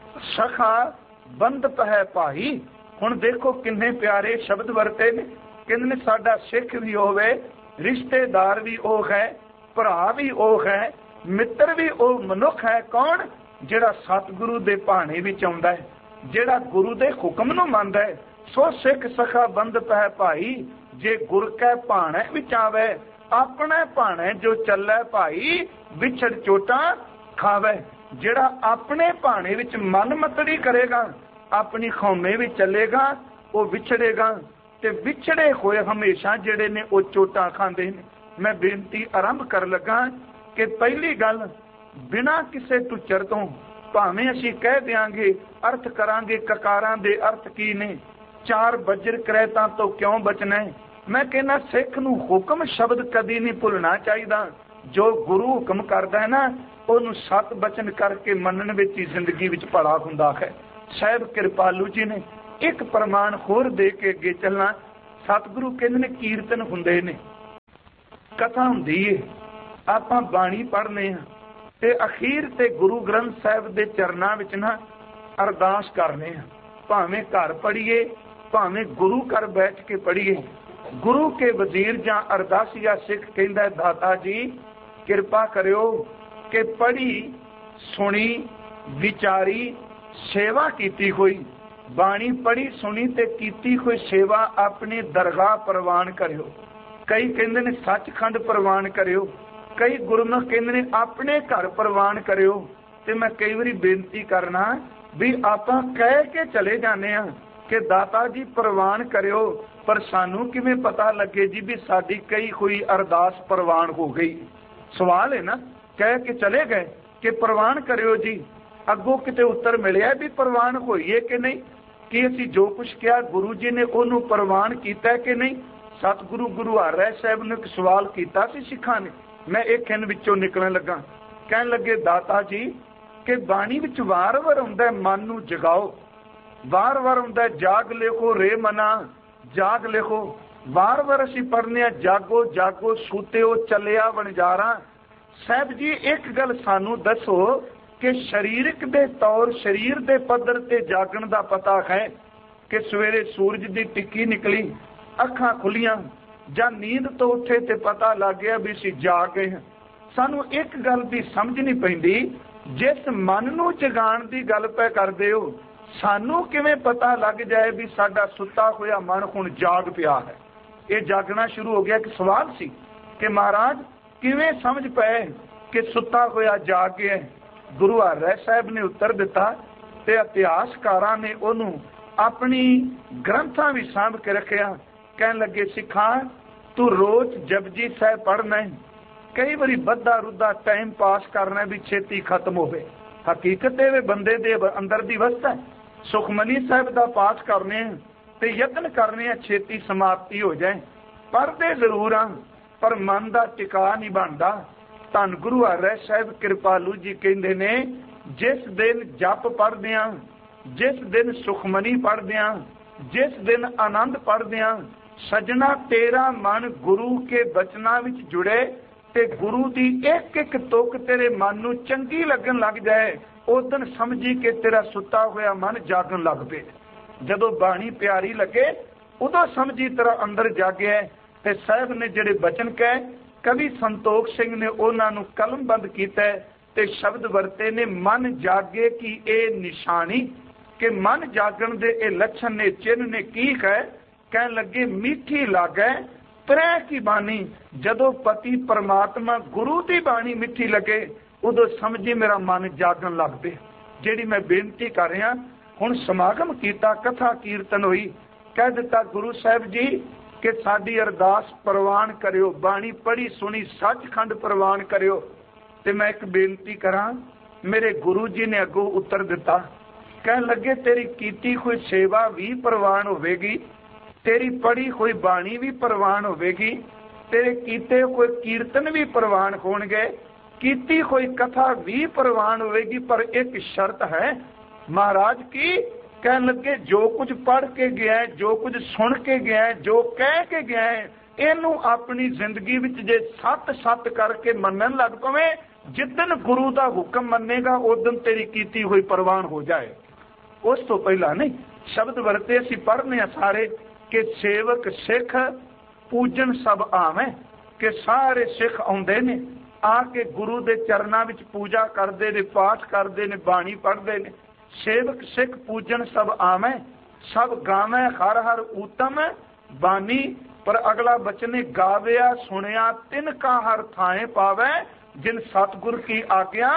S1: सखा बंद पै भाई। हुण देखो किन्ने प्यारे शब्द वरते ने। कहंदे ने साडा सिख भी होवे, रिश्तेदार भी ओ है, भरा भी ओ है, मित्र भी ओ मनुख है। कौन? जेड़ा सतगुरु दे भाणे विच आउंदा है, जेड़ा गुरु दे हुक्म नूं मनदा है। सो सिख सखा बंद पै भाई, जे गुर कै भाणे विच आवे, अपने भाणे जो चले भाई, विछड़ चोटा खावे। जेड़ा अपने भाणे विच मन मतड़ी करेगा, अपनी खौमे विच चलेगा, वो विछड़ेगा। ते विछड़े होए हमेशा जेड़े ने वो चोटा खांदे ने। मैं बेनती आरंभ कर लगा कि पहली गल बिना किसे टुचर तो भावें असीं कह देंगे अर्थ करांगे ककारां दे अर्थ की ने, चार बजर करैतां तो क्यों बचना है। मैं कहना सिख नूं हुक्म शब्द कदी नहीं भुलना चाहिए। जो गुरु हुक्म करदा है ना, उहनूं सत बचन करके मनण विच ही जिंदगी विच भला हुंदा है। साहिब कृपालू जी ने एक प्रमाण होर दे के अगे चलना। सतगुरु कहंदे ने कीर्तन हुंदे ने, कथा हुंदी है, आपां बाणी पढ़ने हां ते अखीर ते गुरु ग्रंथ साहिब दे चरनां विच ना अरदास करने हां। भावें घर पढ़ीए, भावें गुरु घर बैठ के पढ़ीए। गुरु के वजीर जां अरदासिया सिख कहंदा है, दाता जी किरपा करियो कि पढ़ी सुनी विचारी सेवा कीती हुई, बाणी पढ़ी सुनी ते कीती हुई सेवा अपनी दरगाह प्रवान करियो। कई कहंदे ने सचखंड प्रवान करियो, कई गुरमुख कहंदे ने अपने घर प्रवान करियो। ते मैं कई बारी बेनती करना भी आपां कह के चले जाने आ कि दाता जी प्रवान करियो, पर सानू किवें पता लगे जी भी साडी कई हुई अरदास प्रवान हो गई। सवाल है ना, कह के चले गए कि प्रवान करियो जी, अगों किते उत्तर मिलिया भी प्रवान होईए कि नहीं, कि असी जो कुछ किया गुरु जी ने ओनू प्रवान किया कि नहीं। सतगुरु गुरु हरराय साहब ने एक सवाल किया सी सिखां ने। मैं एक खिन विचों निकलण लगा, कहन लगे दाता जी कि बाणी विच वार वार हुंदा मन नूं जगाओ, ਵਾਰ ਵਾਰ ਹੁੰਦਾ ਜਾਗ ਲਿਖੋ ਰੇ ਮਨਾ, ਜਾਗ ਲਿਖੋ। ਵਾਰ ਵਾਰ ਅਸੀਂ ਪੜ੍ਹਨੇ ਆ ਜਾਗੋ ਜਾਗੋ ਸੂਤਿਓ ਚੱਲਿਆ ਵਣਜਾਰਾ। ਸਾਹਿਬ ਜੀ ਇੱਕ ਗੱਲ ਸਾਨੂੰ ਦੱਸੋ ਕਿ ਸਰੀਰਕ ਦੇ ਤੌਰ ਸਰੀਰ ਦੇ ਪੱਧਰ ਤੇ ਜਾਗਣ ਦਾ ਪਤਾ ਹੈ ਕਿ ਸਵੇਰੇ ਸੂਰਜ ਦੀ ਟਿੱਕੀ ਨਿਕਲੀ, ਅੱਖਾਂ ਖੁੱਲੀਆਂ ਜਾਂ ਨੀਂਦ ਤੋਂ ਉੱਠੇ ਤੇ ਪਤਾ ਲੱਗ ਗਿਆ ਵੀ ਅਸੀਂ ਜਾਗ ਗਏ ਹਾਂ। ਸਾਨੂੰ ਇੱਕ ਗੱਲ ਦੀ ਸਮਝ ਨਹੀਂ ਪੈਂਦੀ, ਜਿਸ ਮਨ ਨੂੰ ਜਗਾਉਣ ਦੀ ਗੱਲ ਪੈ ਕਰਦੇ ਹੋ, ਸਾਨੂੰ ਕਿਵੇਂ ਪਤਾ ਲੱਗ ਜਾਏ ਵੀ ਸਾਡਾ ਸੁੱਤਾ ਹੋਇਆ ਮਨ ਹੁਣ ਜਾਗ ਪਿਆ ਹੈ। ਇਹ ਜਾਗਣਾ ਸ਼ੁਰੂ ਹੋ ਗਿਆ। ਇੱਕ ਸਵਾਲ ਸੀ ਕਿ ਮਹਾਰਾਜ ਕਿਵੇਂ ਸਮਝ ਪਏ ਕਿ ਸੁੱਤਾ ਹੋਇਆ ਜਾਗ ਗਿਆ। ਗੁਰੂ ਹਰਿ ਸਾਹਿਬ ਨੇ ਉੱਤਰ ਦਿੱਤਾ ਤੇ ਇਤਿਹਾਸਕਾਰਾਂ ਨੇ ਉਹਨੂੰ ਆਪਣੀ ਗ੍ਰੰਥਾਂ ਵੀ ਸਾਂਭ ਕੇ ਰੱਖਿਆ। ਕਹਿਣ ਲੱਗੇ ਸਿੱਖਾਂ ਤੂੰ ਰੋਜ਼ ਜਪਜੀ ਸਾਹਿਬ ਪੜ੍ਹਨਾ, ਕਈ ਵਾਰੀ ਬੱਧਾ ਰੁੱਧਾ ਟਾਈਮ ਪਾਸ ਕਰਨਾ ਵੀ ਛੇਤੀ ਖਤਮ ਹੋਵੇ। ਹਕੀਕਤ ਇਹ ਬੰਦੇ ਦੇ ਅੰਦਰ ਦੀ ਅਵਸਥਾ। ਸੁਖਮਨੀ ਸਾਹਿਬ ਦਾ ਪਾਠ ਕਰਨੇ ਤੇ ਯਤਨ ਕਰਨੇ ਆ ਛੇਤੀ ਸਮਾਪਤੀ ਹੋ ਜਾਏ। ਪੜ੍ਹਦੇ ਜ਼ਰੂਰ ਆ ਪਰ ਮਨ ਦਾ ਟਿਕਾ ਨਹੀਂ ਬਣਦਾ। ਧੰਨ ਗੁਰੂ ਹਰਿ ਸਾਹਿਬ ਕਿਰਪਾਲੂ ਜੀ ਕਹਿੰਦੇ ਨੇ ਜਿਸ ਦਿਨ ਜਪ ਪੜ੍ਹਦੇ ਆ, ਜਿਸ ਦਿਨ ਸੁਖਮਨੀ ਪੜ੍ਹਦੇ ਆ, ਜਿਸ ਦਿਨ ਆਨੰਦ ਪੜ੍ਹਦੇ ਆ, ਸਜਣਾ ਤੇਰਾ ਮਨ ਗੁਰੂ ਕੇ ਬਚਨਾਂ ਵਿੱਚ ਜੁੜੇ ਤੇ ਗੁਰੂ ਦੀ ਇੱਕ ਇੱਕ ਤੁਕ ਤੇਰੇ ਮਨ ਨੂੰ ਚੰਗੀ ਲੱਗਣ ਲੱਗ ਜਾਏ, ਉਸ ਦਿਨ ਸਮਝੀ ਕਿ ਤੇਰਾ ਸੁੱਤਾ ਹੋਇਆ ਮਨ ਜਾਗਣ ਲੱਗ ਪਏ। ਜਦੋਂ ਬਾਣੀ ਪਿਆਰੀ ਲੱਗੇ ਉਦੋਂ ਸਮਝੀ ਤੇਰਾ ਅੰਦਰ ਜਾਗਿਆ। ਤੇ ਸਾਹਿਬ ਨੇ ਜਿਹੜੇ ਬਚਨ ਕਹੇ, ਕਵੀ ਸੰਤੋਖ ਸਿੰਘ ਨੇ ਉਹਨਾਂ ਨੂੰ ਕਲਮਬੰਦ ਕੀਤਾ ਤੇ ਸ਼ਬਦ ਵਰਤੇ ਨੇ ਮਨ ਜਾਗੇ ਕੀ ਇਹ ਨਿਸ਼ਾਨੀ, ਕਿ ਮਨ ਜਾਗਣ ਦੇ ਇਹ ਲੱਛਣ ਨੇ, ਚਿੰਨ੍ਹ ਨੇ। ਕੀ ਕਹੇ? ਕਹਿਣ ਲੱਗੇ ਮਿੱਠੀ ਲਾਗੇ ਪ੍ਰੈ ਕੀ ਬਾਣੀ। ਜਦੋਂ ਪਤੀ ਪਰਮਾਤਮਾ ਗੁਰੂ ਦੀ ਬਾਣੀ ਮਿੱਠੀ ਲੱਗੇ ਉਦੋਂ ਸਮਝੀ ਮੇਰਾ ਮਨ ਜਾਗਣ ਲੱਗ ਪਏ। ਜਿਹੜੀ ਮੈਂ ਬੇਨਤੀ ਕਰ ਰਿਹਾ, ਹੁਣ ਸਮਾਗਮ ਕੀਤਾ, ਕਥਾ ਕੀਰਤਨ ਹੋਈ, ਕਹਿ ਦਿੱਤਾ ਗੁਰੂ ਸਾਹਿਬ ਜੀ ਕਿ ਸਾਡੀ ਅਰਦਾਸ ਪ੍ਰਵਾਨ ਕਰਿਓ, ਬਾਣੀ ਪੜ੍ਹੀ ਸੁਣੀ ਸੱਚਖੰਡ ਪ੍ਰਵਾਨ ਕਰਿਓ। ਤੇ ਮੈਂ ਇੱਕ ਬੇਨਤੀ ਕਰਾਂ, ਮੇਰੇ ਗੁਰੂ ਜੀ ਨੇ ਅੱਗੋਂ ਉੱਤਰ ਦਿੱਤਾ, ਕਹਿਣ ਲੱਗੇ ਤੇਰੀ ਕੀਤੀ ਕੋਈ ਸੇਵਾ ਵੀ ਪ੍ਰਵਾਨ ਹੋਵੇਗੀ, ਤੇਰੀ ਪੜ੍ਹੀ ਹੋਈ ਬਾਣੀ ਵੀ ਪ੍ਰਵਾਨ ਹੋਵੇਗੀ, ਤੇਰੇ ਕੀਤੇ ਕੋਈ ਕੀਰਤਨ ਵੀ ਪ੍ਰਵਾਨ ਹੋਣਗੇ, ਕੀਤੀ ਹੋਈ ਕਥਾ ਵੀ ਪ੍ਰਵਾਨ ਹੋਵੇਗੀ, ਪਰ ਇੱਕ ਸ਼ਰਤ ਹੈ। ਮਹਾਰਾਜ ਕੀ? ਕਹਿਣ ਲੱਗੇ ਜੋ ਕੁਝ ਪੜ੍ਹ ਕੇ ਗਿਆ, ਜੋ ਕੁਝ ਸੁਣ ਕੇ ਗਿਆ, ਜੋ ਕਹਿ ਕੇ ਗਿਆ, ਇਹਨੂੰ ਆਪਣੀ ਜ਼ਿੰਦਗੀ ਵਿੱਚ ਜੇ ਸੱਤ ਸੱਤ ਕਰਕੇ ਮੰਨਣ ਲੱਗ ਪਵੇਂ, ਜਿੱਦਣ ਗੁਰੂ ਦਾ ਹੁਕਮ ਮੰਨੇਗਾ ਉਸ ਦਿਨ ਤੇਰੀ ਕੀਤੀ ਹੋਈ ਪ੍ਰਵਾਨ ਹੋ ਜਾਏ। ਉਸ ਤੋਂ ਪਹਿਲਾਂ ਨਹੀਂ। ਸ਼ਬਦ ਵਰਤੇ ਅਸੀਂ ਪੜ੍ਹਨੇ ਆ ਸਾਰੇ ਕਿ ਸੇਵਕ ਸਿੱਖ ਪੂਜਨ ਸਭ ਆਵੇਂ, ਕਿ ਸਾਰੇ ਸਿੱਖ ਆਉਂਦੇ ਨੇ ਆ ਕੇ ਗੁਰੂ ਦੇ ਚਰਨਾਂ ਵਿੱਚ ਪੂਜਾ ਕਰਦੇ ਨੇ, ਪਾਠ ਕਰਦੇ ਨੇ, ਬਾਣੀ ਪੜ੍ਹਦੇ ਨੇ। ਸੇਵਕ ਸਿੱਖ ਪੂਜਨ ਸਭ ਆਵੇਂ, ਸਭ ਗਾਵੇਂ ਹਰ ਹਰ ਊਤਮ ਬਾਣੀ। ਪਰ ਅਗਲਾ ਬਚਨ ਗਾਵਿਆ ਸੁਣਿਆ ਤਿਨ ਕਾ ਹਰ ਥਾਏ ਪਾਵੇ, ਜਿਨ ਸਤਿਗੁਰ ਕੀ ਆਗਿਆ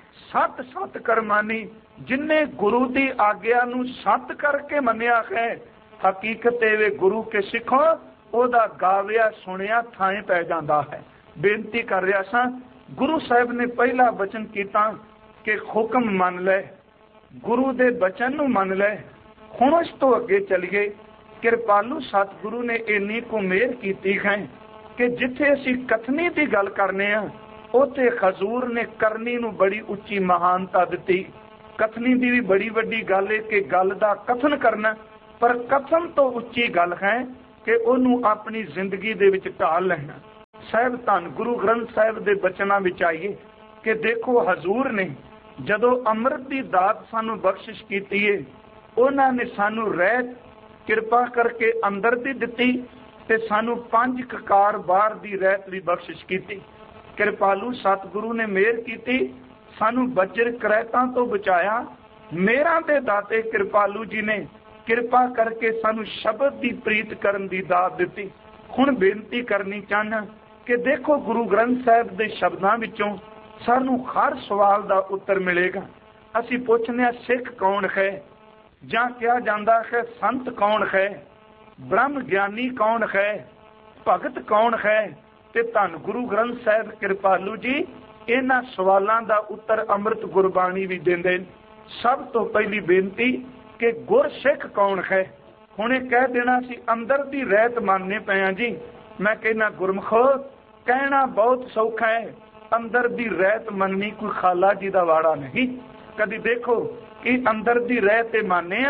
S1: ਸਤ ਸਤ ਕਰਮਾਨੀ। ਜਿਨਨੇ ਗੁਰੂ ਦੀ ਆਗਿਆ ਨੂੰ ਸਤ ਕਰਕੇ ਮੰਨਿਆ ਹੈ, ਹਕੀਕਤ ਇਹ ਗੁਰੂ ਕੇ ਸਿੱਖੋ ਉਹਦਾ ਗਾਵਿਆ ਸੁਣਿਆ ਥਾਂ ਪੈ ਜਾਂਦਾ ਹੈ। ਬੇਨਤੀ ਕਰ ਰਿਹਾ ਸਾਂ, ਗੁਰੂ ਸਾਹਿਬ ਨੇ ਪਹਿਲਾ ਬਚਨ ਕੀਤਾ ਕਿ ਹੁਕਮ ਮੰਨ ਲੈ, ਗੁਰੂ ਦੇ ਬਚਨ ਨੂੰ ਮੰਨ ਲੈ। ਹੁਣ ਉਸ ਤੋਂ ਅੱਗੇ ਚਲੀਏ। ਕਿਰਪਾਲੂ ਸਤਿਗੁਰੂ ਨੇ ਇੰਨੀ ਕੁ ਮਿਹਰ ਕੀਤੀ ਹੈ ਕਿ ਜਿੱਥੇ ਅਸੀਂ ਕਥਨੀ ਦੀ ਗੱਲ ਕਰਨੇ ਆ, ਉੱਥੇ ਹਜ਼ੂਰ ਨੇ ਕਰਨੀ ਨੂੰ ਬੜੀ ਉੱਚੀ ਮਹਾਨਤਾ ਦਿੱਤੀ। ਕਥਨੀ ਦੀ ਵੀ ਬੜੀ ਵੱਡੀ ਗੱਲ ਹੈ ਕਿ ਗੱਲ ਦਾ ਕਥਨ ਕਰਨਾ, ਪਰ ਕਥਨ ਤੋਂ ਉੱਚੀ ਗੱਲ ਹੈ ਕਿ ਉਹਨੂੰ ਆਪਣੀ ਜ਼ਿੰਦਗੀ ਦੇ ਵਿੱਚ ਢਾਲ ਲੈਣਾ। ਸਾਹਿਬ ਧੰਨ ਗੁਰੂ ਗ੍ਰੰਥ ਸਾਹਿਬ ਦੇ ਬਚਨਾਂ ਵਿੱਚ ਆਈਏ ਕਿ ਦੇਖੋ ਹਜ਼ੂਰ ਨੇ ਜਦੋਂ ਅੰਮ੍ਰਿਤ ਦੀ ਦਾਤ ਸਾਨੂੰ ਬਖਸ਼ਿਸ਼ ਕੀਤੀ ਹੈ, ਉਹਨਾਂ ਨੇ ਸਾਨੂੰ ਰਹਿਤ ਕਿਰਪਾ ਕਰਕੇ ਅੰਦਰ ਦੀ ਦਿੱਤੀ ਤੇ ਸਾਨੂੰ ਪੰਜ ਕਕਾਰ ਬਾਹਰ ਦੀ ਰਹਿਤ ਵੀ ਬਖਸ਼ਿਸ਼ ਕੀਤੀ। ਕਿਰਪਾਲੂ ਸਤਿਗੁਰੂ ਨੇ ਮਿਹਰ ਕੀਤੀ, ਸਾਨੂੰ ਬੱਜਰ ਕਰੈਤਾਂ ਤੋਂ ਬਚਾਇਆ। ਮੇਰਾਂ ਦੇ ਦਾਤੇ ਕਿਰਪਾਲੂ ਜੀ ਨੇ ਕਿਰਪਾ ਕਰਕੇ ਸਾਨੂੰ ਸ਼ਬਦ ਦੀ ਪ੍ਰੀਤ ਕਰਨ ਦੀ ਦਾਤ ਦਿੱਤੀ। ਹੁਣ ਬੇਨਤੀ ਕਰਨੀ ਚਾਹੁੰਦਾ ਕਿ ਦੇਖੋ ਗੁਰੂ ਗ੍ਰੰਥ ਸਾਹਿਬ ਦੇ ਸ਼ਬਦਾਂ ਵਿੱਚੋਂ ਸਾਨੂੰ ਹਰ ਸਵਾਲ ਦਾ ਉੱਤਰ ਮਿਲੇਗਾ। ਅਸੀਂ ਪੁੱਛਦੇ ਹਾਂ ਸਿੱਖ ਕੌਣ ਹੈ, ਜਾਂ ਕਿਹਾ ਜਾਂਦਾ ਹੈ ਸੰਤ ਕੌਣ ਹੈ, ਬ੍ਰਹਮ ਗਿਆਨੀ ਕੌਣ ਹੈ, ਭਗਤ ਕੌਣ ਹੈ, ਤੇ ਧੰਨ ਗੁਰੂ ਗ੍ਰੰਥ ਸਾਹਿਬ ਕਿਰਪਾਲੂ ਜੀ ਇਹਨਾਂ ਸਵਾਲਾਂ ਦਾ ਉੱਤਰ ਅੰਮ੍ਰਿਤ ਗੁਰਬਾਣੀ ਵੀ ਦਿੰਦੇ। ਸਭ ਤੋਂ ਪਹਿਲੀ ਬੇਨਤੀ ਕਿ ਗੁਰਸਿੱਖ ਕੌਣ ਹੈ। ਹੁਣ ਇਹ ਕਹਿ ਦੇਣਾ ਸੀ ਅੰਦਰ ਦੀ ਰਹਿਤ ਮੰਨਨੇ ਪਏ ਆ ਜੀ। ਮੈਂ ਕਹਿਣਾ ਗੁਰਮਖੋ ਕਹਿਣਾ ਬਹੁਤ ਸੌਖਾ ਹੈ, ਅੰਦਰ ਦੀ ਰਹਿਤ ਮੰਨਣੀ ਕੋਈ ਖਾਲਾ ਜੀ ਦਾ ਵਾੜਾ ਨਹੀਂ। ਕਦੀ ਦੇਖੋ ਕਿ ਅੰਦਰ ਦੀ ਰਹਿਤ ਤੇ ਮੰਨੇ ਆ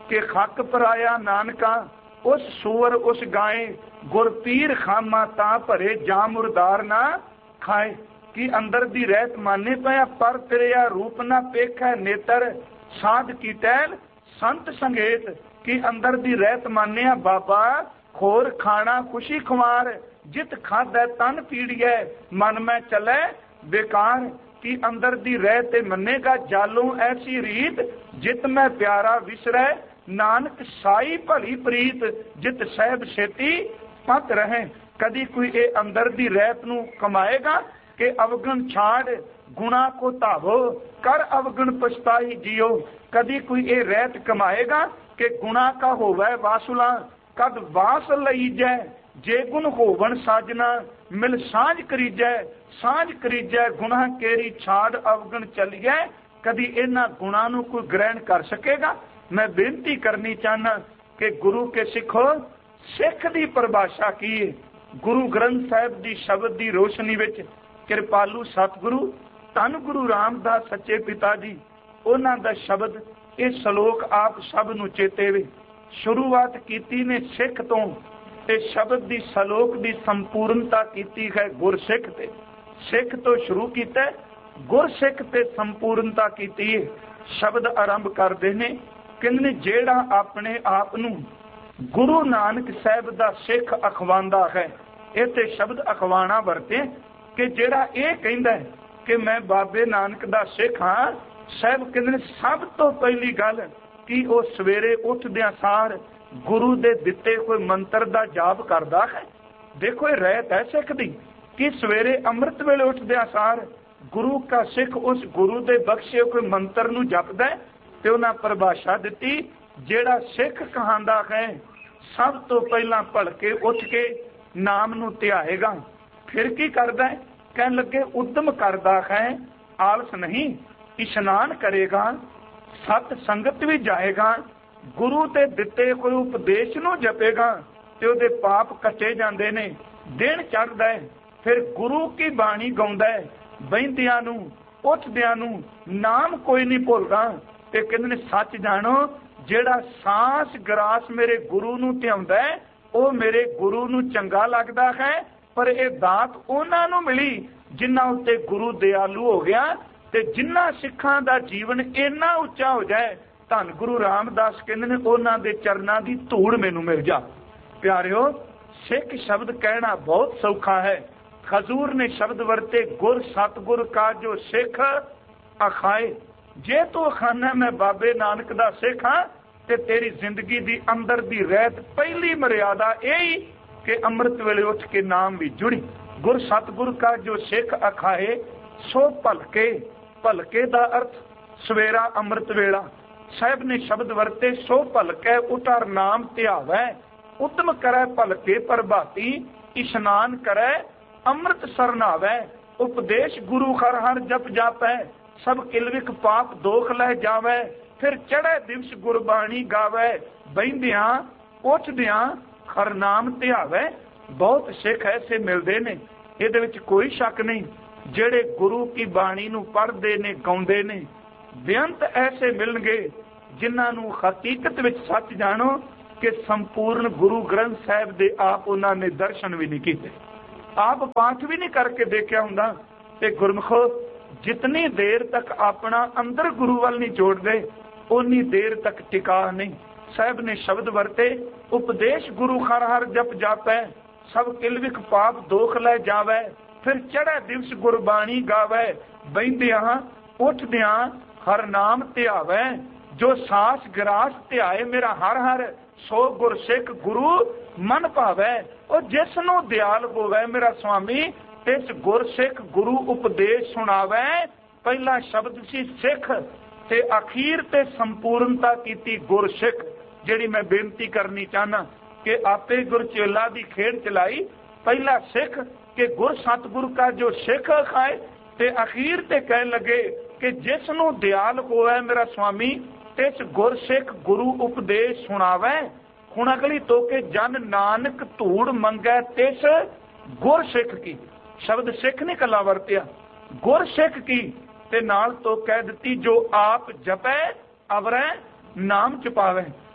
S1: कि खक पराया नानका उस सूअर उस गाय गुर पीर खामा ता भरे जा मुरदार ना खाए। कि अंदर दी रहत माने पाया पर फिरिया रूप ना पेखै नेतर साध की टहल संत संगेत। कि अंदर दी रहत माने बाबा खोर खाना खुशी खुमार जित खादै तन पीड़िए मन में चले बेकार। कि अंदर दी रहते मनेगा जालों ऐसी रीत जित में प्यारा विसरै नानक साई भली प्रीत जित सहब छेती पत रहे। कदी कोई ए अंदर दी रहत नू कमाएगा कि अवगण छाड़ गुणा को धावो कर अवगण पछताई जियो। कदी कोई ए रहत कमाएगा कि गुणा का होवै वासुला कद वास लई जै जे गुण होवन साजना मिल साझ करीजै साझ करीजै गुणा केरी छाड़ अवगण चलिए। कदी इन्हां गुणा नू कोई ग्रहण कर सकेगा। मैं बेनती करनी चाहना कि गुरु के सिखो सिख दी परिभाषा की है। गुरु ग्रंथ साहिब दी शब्द दी रोशनी विच कृपालू सतगुरु धन गुरु रामदास सच्चे पिता जी उन्हां दा शब्द ये श्लोक आप सब नू चेते वे। शुरुआत कीती ने सिख तो ते शब्द दी श्लोक दी संपूर्णता कीती है गुरसिख ते। सिख तो शुरू कीता गुरसिख ते संपूर्णता कीती है। शब्द आरंभ करदे ने कहंदे जेड़ा अपने आप नू गुरु नानक साहिब दा सिख अखवांदा है। इत्थे शब्द अखवाना वरते कि जेड़ा ये कहंदा है कि मैं बाबे नानक दा सिख हाँ। साहिब कहंदे सब तो पहली गल कि वो सवेरे उठदियां सार गुरु दे दिते कोई मंत्र दा जाप करदा है। देखो ये रहत है सिख दी कि सवेरे अमृत वेले उठदियां सार गुरु का सिख उस गुरु दे बख्शे कोई मंत्र नू जपदा है। ते उन्हां परिभाषा दिती जेड़ा सिख कहांदा है सब तो पहला भलके उठ के नाम नू ध्याएगा। फिर की करदा है कहन लगे उद्यम करदा है आलस नहीं इशनान करेगा सत संगत भी जाएगा गुरु ते दिते कोई उपदेश नू जपेगा ते उहदे पाप कटे जांदे ने दिन चढ़दा है। फिर गुरु की बाणी गाउंदा है बहिंदियां नू उठदियां नू नाम कोई नहीं भुलदा। ते कहंदे ने सच जानो जेड़ा सांस ग्रास मेरे गुरु नू ध्याउंदा है ओ मेरे गुरु नू चंगा लगदा है। पर ये दात उन्हां नू मिली जिन्हां उत्ते गुरु दयालु हो गया ते जिन्हां सिखां दा जीवन इन्ना उच्चा हो जाए धन गुरु रामदास कहंदे ने उन्हां दे चरनां दी धूड़ मैनू मिल जा। प्यारिओ सिख शब्द कहना बहुत सौखा है। खजूर ने शब्द वरते गुर सतगुर का जो सिख अखाए। जे तू अखाना मैं बाबे नानक दा सिख हाँ ते तेरी जिंदगी दी अंदर दी रहत पहली मर्यादा यही कि अमृत वेले उठ के नाम भी जुड़ी। गुर सतगुर का जो सिख अखाए सो भलके। भलके दा अर्थ सवेरा अमृत वेला। साहिब ने शब्द वरते सो भलके उठार नाम ध्यावै उद्यम करे भलके प्रभाती इशनान करे अमृत सरनावै। उपदेश गुरु हर हर जप जापै सब किलविक पाप दोख लह जावै। फिर चढ़े दिवस गुरबाणी गावै बहिंदियां उठदियां हर नाम ध्यावै। बहुत सिख ऐसे मिलते ने इहदे विच कोई शक नहीं जेड़े गुरु की बाणी नू पढ़दे ने गाउंदे ने। बेअंत ऐसे मिलणगे जिन्हां नू हकीकत विच सच जानो कि संपूर्ण गुरु ग्रंथ साहिब दे आप उन्हां ने दर्शन भी नहीं कीते आप पाठ भी नहीं करके देखिया हुंदा। ते गुरमुखो जितनी देर तक अपना अंदर गुरु वाल नहीं जोड़ते उन्नी देर तक टिका नहीं। साहिब ने शब्द वरते उपदेश गुरु हर हर जप जापै सब किलविक पाप दोख लै जावै। फिर चढ़े दिवस गुरबाणी गावै बहिंदियां उठदियां हर नाम ध्यावै। जो सास ग्रास ध्याए मेरा हर हर सो गुर सिख गुरु मन भावै। और जिसनों दयाल होवै मेरा स्वामी तिस गुर सिख गुरु उपदेश सुनावै। पहला शब्द सी सिख ते अखीर ते संपूर्णता कीती गुर सिख। जिहड़ी मैं बेनती करनी चाहना कि आपे गुरचेला दी खेड चलाई। पहला सिख कि गुर सतगुरु का जो सिख खाए ते अखीर ते कह लगे कि जिसनों दयाल होवै मेरा स्वामी तिस गुर सिख गुरु उपदेश सुनावै। हुण अगली तो के जन नानक धूड़ मंगै तिस गुर सिख की। शब्द सिख नहीं कला वरतिया गुर सिख की ते नाल तो कह दिती जो आप जपै अवरै नाम चुपावे।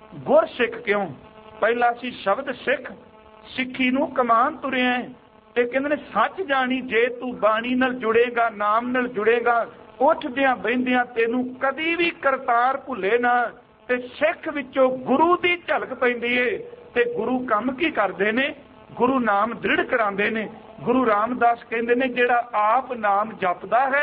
S1: ਗੁਰ ਸਿੱਖ ਕਿਉਂ? ਪਹਿਲਾਂ ਸੀ ਸ਼ਬਦ ਸਿੱਖ, ਸਿੱਖੀ ਨੂੰ ਕਮਾਨ ਤੁਰਿਆ ਤੇ ਕਹਿੰਦੇ ਨੇ ਸੱਚ ਜਾਣੀ, ਜੇ ਤੂੰ ਬਾਣੀ ਨਾਲ ਜੁੜੇਗਾ, ਨਾਮ ਨਾਲ ਜੁੜੇਗਾ, ਉੱਠਦਿਆਂ ਬਹਿੰਦਿਆਂ ਤੈਨੂੰ ਕਦੀ ਵੀ ਕਰਤਾਰ ਭੁੱਲੇ ਨਾ। ਤੇ ਸਿੱਖ ਵਿੱਚੋਂ ਗੁਰੂ ਦੀ ਝਲਕ ਪੈਂਦੀ ਏ। ਤੇ ਗੁਰੂ ਕੰਮ ਕੀ ਕਰਦੇ ਨੇ? ਗੁਰੂ ਨਾਮ ਦ੍ਰਿੜ ਕਰਾਉਂਦੇ ਨੇ। ਗੁਰੂ ਰਾਮਦਾਸ ਕਹਿੰਦੇ ਨੇ ਜਿਹੜਾ ਆਪ ਨਾਮ ਜਪਦਾ ਹੈ,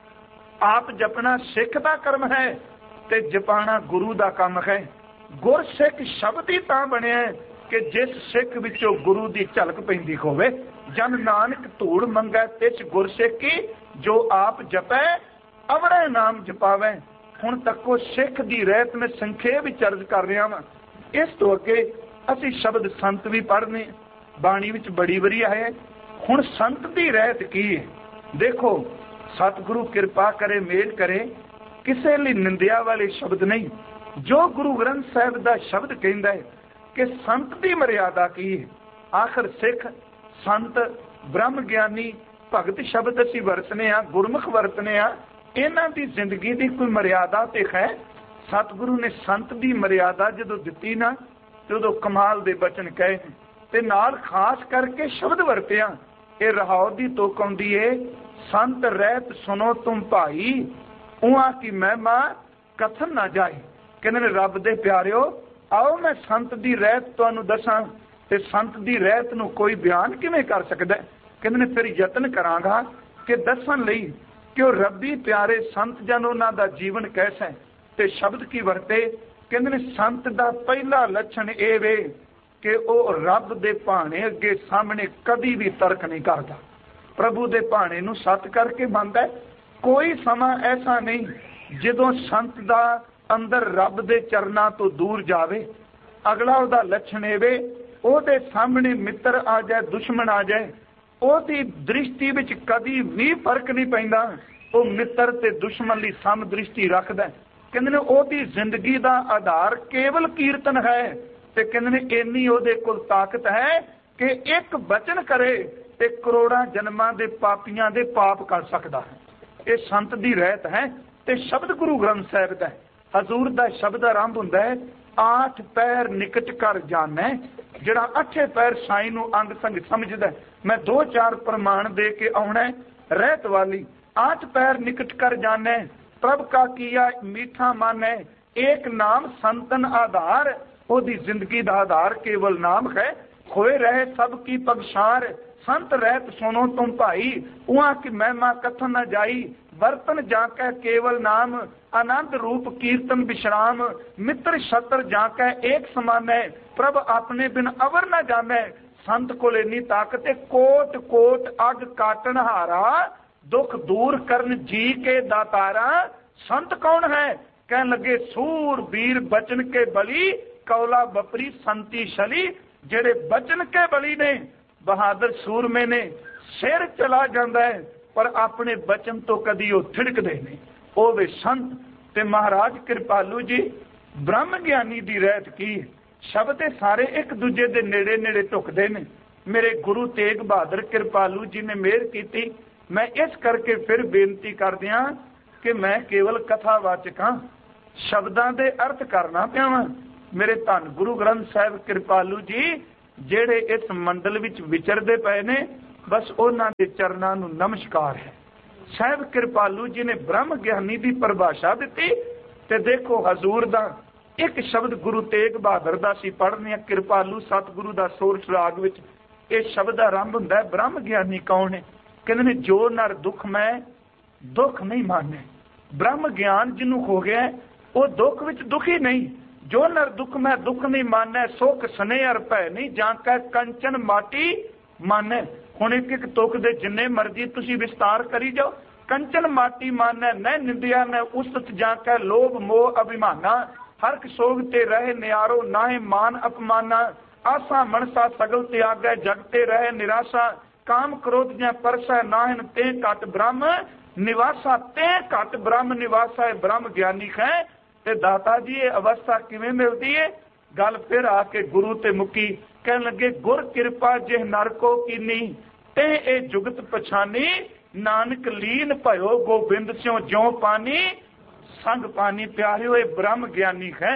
S1: ਆਪ ਜਪਣਾ ਸਿੱਖ ਦਾ ਕਰਮ ਹੈ ਤੇ ਜਪਾਣਾ ਗੁਰੂ ਦਾ ਕੰਮ ਹੈ। ਗੁਰ ਸਿੱਖ ਸ਼ਬਦ ਹੀ ਤਾਂ ਬਣਿਆ ਕਿ ਜਿਸ ਸਿੱਖ ਵਿੱਚੋਂ ਗੁਰੂ ਦੀ ਝਲਕ ਪੈਂਦੀ ਹੋਵੇ। ਜਨ ਨਾਨਕ ਧੂੜ ਮੰਗੈ ਤਿਸ ਗੁਰ ਸਿੱਖੀ, ਜੋ ਆਪ ਜਪੈ ਅਵੜੈ ਨਾਮ ਜਪਾਵੈ। ਹੁਣ ਤੱਕੋ ਸਿੱਖ ਦੀ ਰਹਿਤ ਮੈਂ ਸੰਖੇਪ ਵਿੱਚ ਅਰਜ਼ ਕਰ ਰਿਹਾ ਵਾਂ। ਇਸ ਤੋਂ ਅੱਗੇ ਅਸੀਂ ਸ਼ਬਦ ਸੰਤ ਵੀ ਪੜ੍ਹਨੇ, ਬਾਣੀ ਵਿੱਚ ਬੜੀ ਵਾਰੀ ਆਇਆ। ਹੁਣ ਸੰਤ ਦੀ ਰਹਿਤ ਕੀ ਹੈ? ਦੇਖੋ, ਸਤਿਗੁਰੂ ਕਿਰਪਾ ਕਰੇ, ਮੇਲ ਕਰੇ, ਕਿਸੇ ਲਈ ਨਿੰਦਿਆ ਵਾਲੇ ਸ਼ਬਦ ਨਹੀਂ। ਜੋ ਗੁਰੂ ਗ੍ਰੰਥ ਸਾਹਿਬ ਦਾ ਸ਼ਬਦ ਕਹਿੰਦਾ ਹੈ ਕਿ ਸੰਤ ਦੀ ਮਰਿਆਦਾ ਕੀ ਹੈ। ਆਖਰ ਸਿੱਖ, ਸੰਤ, ਬ੍ਰਹਮ ਗਿਆਨੀ, ਭਗਤ ਸ਼ਬਦ ਅਸੀਂ ਵਰਤਨੇ ਆ, ਗੁਰਮੁਖ ਵਰਤਨੇ ਆ। ਇਹਨਾਂ ਦੀ ਜ਼ਿੰਦਗੀ ਦੀ ਕੋਈ ਮਰਿਆਦਾ ਤੇ ਹੈ? ਸਤਿਗੁਰੂ ਨੇ ਸੰਤ ਦੀ ਮਰਿਆਦਾ ਜਦੋਂ ਦਿੱਤੀ ਨਾ, ਤੇ ਉਦੋਂ ਕਮਾਲ ਦੇ ਬਚਨ ਕਹੇ ਤੇ ਨਾਲ ਖਾਸ ਕਰਕੇ ਸ਼ਬਦ ਵਰਤਿਆ। ਇਹ ਰਹਾਉ ਦੀ ਤੁਕ ਆਉਂਦੀ ਏ, ਸੰਤ ਰਹਿਤ ਸੁਨੋ ਤੁਮ ਭਾਈ, ਉਹਾਂ ਕੀ ਮਹਿਮਾ ਕਥਨ ਨਾ ਜਾਏ। ਕਹਿੰਦੇ ਨੇ ਰੱਬ ਦੇ ਪਿਆਰਿਓ, ਆਓ ਮੈਂ ਸੰਤ ਦੀ ਰਹਿਤ ਤੁਹਾਨੂੰ ਦੱਸਾਂ। ਤੇ ਸੰਤ ਦੀ ਰਹਿਤ ਨੂੰ ਕੋਈ ਬਿਆਨ ਕਿਵੇਂ ਕਰ ਸਕਦਾ? ਕਹਿੰਦੇ ਨੇ ਫਿਰ ਯਤਨ ਕਰਾਂਗਾ ਕਿ ਦੱਸਣ ਲਈ ਕਿ ਉਹ ਰੱਬੀ ਪਿਆਰੇ ਸੰਤ ਜਨ, ਉਹਨਾਂ ਦਾ ਜੀਵਨ ਕੈਸਾ ਹੈ ਤੇ ਸ਼ਬਦ ਕੀ ਵਰਤੇ। ਕਹਿੰਦੇ ਨੇ ਸੰਤ ਦਾ ਪਹਿਲਾ ਲੱਛਣ ਇਹ ਵੇ ਕਿ ਉਹ ਰੱਬ ਦੇ ਭਾਣੇ ਅੱਗੇ ਸਾਹਮਣੇ ਕਦੀ ਵੀ ਤਰਕ ਨਹੀਂ ਕਰਦਾ। ਪ੍ਰਭੂ ਦੇ ਭਾਣੇ ਨੂੰ ਸੱਤ ਕਰਕੇ ਮੰਨਦਾ। ਕੋਈ ਸਮਾਂ ਐਸਾ ਨਹੀਂ ਜਦੋਂ ਸੰਤ ਦਾ ਅੰਦਰ ਰੱਬ ਦੇ ਚਰਨਾਂ ਤੋਂ ਦੂਰ ਜਾਵੇ। ਅਗਲਾ ਉਹਦਾ ਲੱਛਣ ਇਹ ਵੇ, ਉਹਦੇ ਸਾਹਮਣੇ ਮਿੱਤਰ ਆ ਜਾਏ, ਦੁਸ਼ਮਣ ਆ ਜਾਏ, ਉਹਦੀ ਦ੍ਰਿਸ਼ਟੀ ਵਿੱਚ ਕਦੀ ਵੀ ਫਰਕ ਨਹੀਂ ਪੈਂਦਾ। ਉਹ ਮਿੱਤਰ ਤੇ ਦੁਸ਼ਮਣ ਲਈ ਸਮ ਦ੍ਰਿਸ਼ਟੀ ਰੱਖਦਾ। ਕਹਿੰਦੇ ਨੇ ਉਹਦੀ ਜ਼ਿੰਦਗੀ ਦਾ ਆਧਾਰ ਕੇਵਲ ਕੀਰਤਨ ਹੈ। ਤੇ ਕਹਿੰਦੇ ਨੇ ਇੰਨੀ ਉਹਦੇ ਕੋਲ ਤਾਕਤ ਹੈ ਕਿ ਇੱਕ ਬਚਨ ਕਰੇ ਤੇ ਕਰੋੜਾਂ ਜਨਮਾਂ ਦੇ ਪਾਪੀਆਂ ਦੇ ਪਾਪ ਕਰ ਸਕਦਾ ਹੈ। ਇਹ ਸੰਤ ਦੀ ਰਹਿਤ ਹੈ। ਤੇ ਸ਼ਬਦ ਗੁਰੂ ਗ੍ਰੰਥ ਸਾਹਿਬ ਦਾ ਹਜ਼ੂਰ ਦਾ ਸ਼ਬਦ ਆਰੰਭ ਹੁੰਦਾ ਹੈ, ਆਠ ਪੈਰ ਨਿਕਟ ਕਰ ਜਾਣੈ। ਜਿਹੜਾ ਅੱਠੇ ਪੈਰ ਸਾਈਂ ਨੂੰ ਅੰਗ ਸੰਗ ਸਮਝਦਾ, ਮੈਂ ਦੋ ਚਾਰ ਪ੍ਰਮਾਣ ਦੇ ਕੇ ਆਉਣਾ। ਰਹਿਤ ਵਾਲੀ आठ पैर निकट कर जाने, प्रभ का किया मीठा माने, एक नाम संतन आधार। ओदी जिंदगी दा आधार केवल नाम है। खोए रहे सब की पगशार, संत रहत सुनो तुम भाई, उहाँ की महिमा कथन न जाई। बर्तन जाके केवल नाम, आनंद रूप कीर्तन विश्राम। मित्र शत्र जाके एक समान है, प्रभ अपने बिन अवर न जाने। संत को इन्नी ताकत है, कोट कोट अग काटन हारा, दुख दूर करन जी के दातारा। संत कौन है? कहने लगे सूर वीर बचन के बली, कौला बपरी संती शली। जेड़े बचन के बली ने, बहादुर सूरमे ने, सिर चला जाता है पर अपने बचन तो कदी वो थिड़कदे नहीं। वो वे संत। ते महाराज कृपालू जी ब्रह्म ज्ञानी दी रहत की शब्द सारे एक दूजे दे नेड़े नेड़े झुकदे ने। मेरे गुरु तेग बहादुर कृपालू जी ने मेहर की। मैं इस करके फिर बेनती कर दिया कि मैं केवल कथावाचक हाँ, शब्दां दे अर्थ करना पिया वां। मेरे धन गुरु ग्रंथ साहिब कृपालू जी जेड़े इस मंडल विच विचरदे पए ने, बस उन्हां दे चरनां नूं नमस्कार है। साहिब कृपालू जी ने ब्रह्म ज्ञानी की परिभाषा दी। ते देखो हजूर दा एक शब्द गुरु तेग बहादुर दा सी पढ़ने, कृपालू सतगुरु दा सोरठ राग विच इह शब्द आरंभ हुंदा है। ब्रह्म ज्ञानी कौन है? कहते ने जो नर दुख में दुख नहीं माने। ब्रह्म ज्ञान जिन्हों हो गया वो दुख विच दुखी नहीं। जो नर दुख में दुख नहीं माने, सुख स्नेह अर भय नहीं जाके कंचन माटी माने। हुण एक एक तुक दे जिन्ने मर्जी तुसी विस्तार करी जाओ। कंचन माटी माने, न निंदिया न उसत जाके लोभ मोह अभिमाना। हरक सोग ते रहे नियारो, नाहे मान अपमाना। आसा मनसा सगल त्यागै, जगते रहे निराशा। काम क्रोध ज्या परसै नाहन, ते घट ब्रह्म निवासा। ते घट ब्रह्म निवासा है ब्रह्म ज्ञानी है। ते दाता जी ये अवस्था किवें मिलती है? गल फिर आके गुरु ते मुकी। कहन लगे गुर कृपा जिह नर को कीनी, ते ए जुगत पछानी। नानक लीन भयो गोबिंद स्यों ज्यों पानी, संग पानी। प्यारे हुए ब्रह्म ज्ञानी है।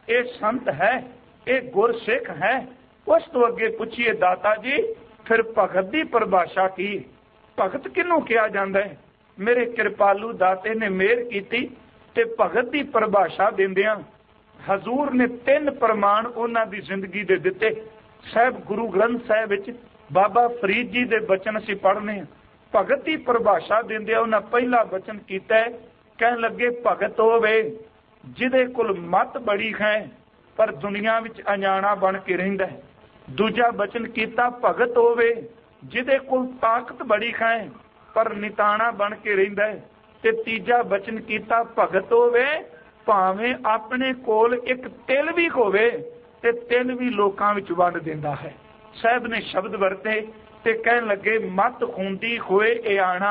S1: ये संत है, ये गुरसिख है। उस तो अगे पूछिए दाता जी फिर भगत की परिभाषा की, भगत किनू कहा जाता है? मेरे कृपालू दाते ने मेहर की ते भगत की परिभाषा देंदियां हजूर ने तीन प्रमाण उन्हां दी जिंदगी दे दिते। साहब गुरु ग्रंथ साहिब विच बाबा फरीद जी दे बचन असीं पढ़ने, भगत की परिभाषा देंदे उन्हां पहला वचन कीता है, कहन लगे भगत होवे जिहदे कोल मत बड़ी है पर दुनिया विच अजाणा बन के रहिंदा है। दूजा वचन कीता भगत होवे जिहदे कोल ताकत बड़ी है पर निताणा बन के रहिंदा है। ते तीजा वचन कीता भगत होवे भावें अपने कोल एक तिल भी होवे ते तिल भी लोकां विच वंड दिंदा है। साहब ने शब्द वरते ते कहन लगे मत खूंदी होए इयाणा,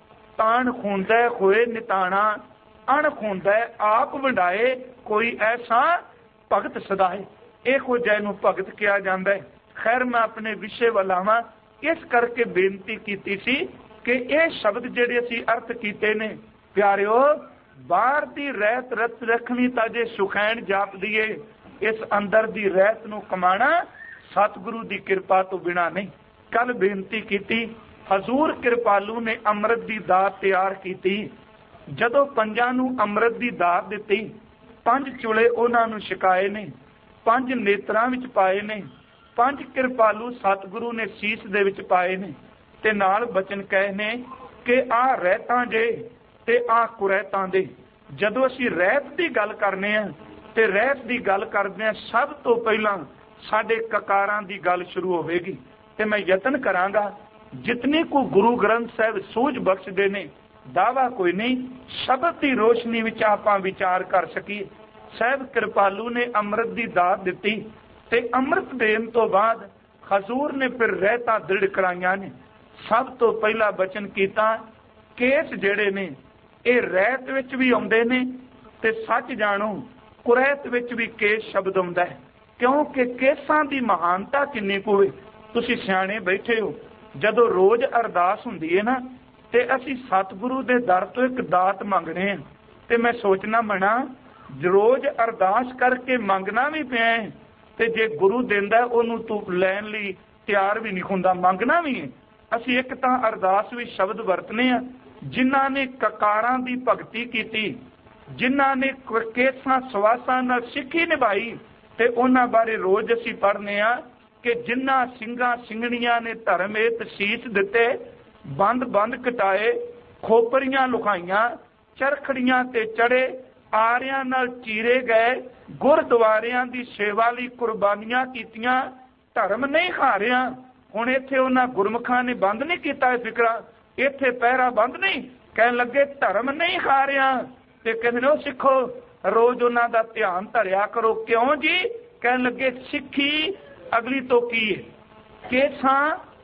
S1: तान खूंदा होए निताणा, अण खूंदा आप वंडाए कोई ऐसा भगत सदाए। इहो जिहे नूं भगत कहा जाता है। खैर मैं अपने विषय वल आवां, इस करके बेनती कीती सी कि यह शब्द जिहड़े असीं अर्थ कीते ने प्यारिओ, बाहर दी रहत रत रखनी तां जे सुखैन जाप दीए, इस अंदर दी रहत नूं कमाना सतगुरु दी कृपा तो बिना नहीं। कल बेनती कीती, हजूर कृपालू ने अमृत दी दात तैयार कीती। जदों पंजां नूं अमृत दी दात दित्ती, पंज चुले उन्हां नूं छकाए ने, पंज नेत्रां विच पाए ने, पंज कृपालू सतगुरु ने सीस दे विच पाए ने ते नाल बचन कहे ने कि आ रहतां जे ते आ कुरैतां दे। जदों असीं रहत दी गल करने आ ते रहत दी गल करदे आ, सब तो पहिलां साडे ककारां दी गल शुरू होवेगी ते मैं यतन करांगा जितनी को गुरु ग्रंथ साहिब सूझ बख्शदे ने, दावा कोई नहीं, शब्द की रोशनी विच आपां विचार कर सकीए। साहिब कृपालू ने अमृत की दात दिती ते अमृत देन तो बाद हजूर ने फिर रहता दृढ़ कराइयां ने। सब तो पहला बचन कीता केस जेड़े ने ये रहत विच भी आउंदे ने ते सच जाणो कुरैत विच भी केस शब्द आउंदा है, क्योंकि केसां दी महानता किन्नी कुवे। तुसीं सियाणे बैठे हो, जदों रोज अरदास हुंदी है ना ते असीं सतगुरु दे दर तो एक दात मंगणे हैं ते मैं सोचना मना रोज अरदास करके मंगना भी पिया है ते जे गुरु देंदा ओनू तू लैण लई तैयार भी नहीं हुंदा, मंगना भी है। असीं एक तां अरदास भी शब्द वरतने आ जिन्हां ने ककारां दी भगती कीती, जिन्हां ने केसां सवासां नाल सिੱਖੀ निभाई ते उन्हां बारे रोज असीं पढ़ने आ कि जिन्हां ਸਿੰਘਾਂ ਸਿੰਘਣੀਆਂ ने धर्म हेत सीस दिते, बंद बंद कटाए, खोपरियां लुकाइयां, चरखड़ियां ते चढ़े, आरियां नाल चीरे गए, गुरद्वारियां दी सेवा लई कुर्बानियां कीतियां, धर्म नहीं हारिया। हुण इत्थे उन्हां गुरमुखां ने बंद नहीं कीता फिकरा, इत्थे पहरा बंद नहीं, कहण लगे धर्म नहीं हारिया ते कहंदे ने सिखो रोज उन्हां दा ध्यान धरिया करो। क्यों जी? कहण लगे सिੱਖੀ अगली तो की है केसां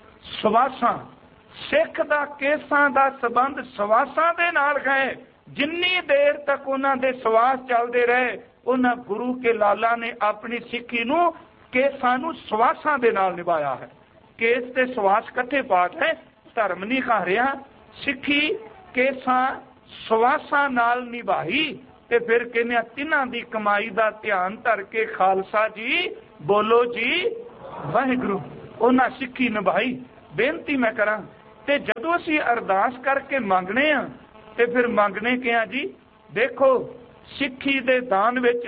S1: सवासां, सिख दा केसां दा संबंध सवासां दे नाल है। जिन्नी देर तक उन्हां दे सवास चलदे रहे उन्हां गुरु के लाला ने अपनी सिੱਖੀ नूं केसां नूं सवासां दे नाल निभाया है। केस ते सवास कट्ठे पाठ है, धर्म नहीं हारिया, सिੱਖੀ केसां सवासां नाल निभाई ते फिर कहने तिन्हां दी कमाई दा ध्यान धर के खालसा जी बोलो जी वाहिगुरू, उन्हां सिੱਖੀ निभाई। बेनती मैं करा ते जदों असीं अरदास करके मंगने आ ते फिर मंगने क्या जी? देखो सिੱਖੀ दे दान विच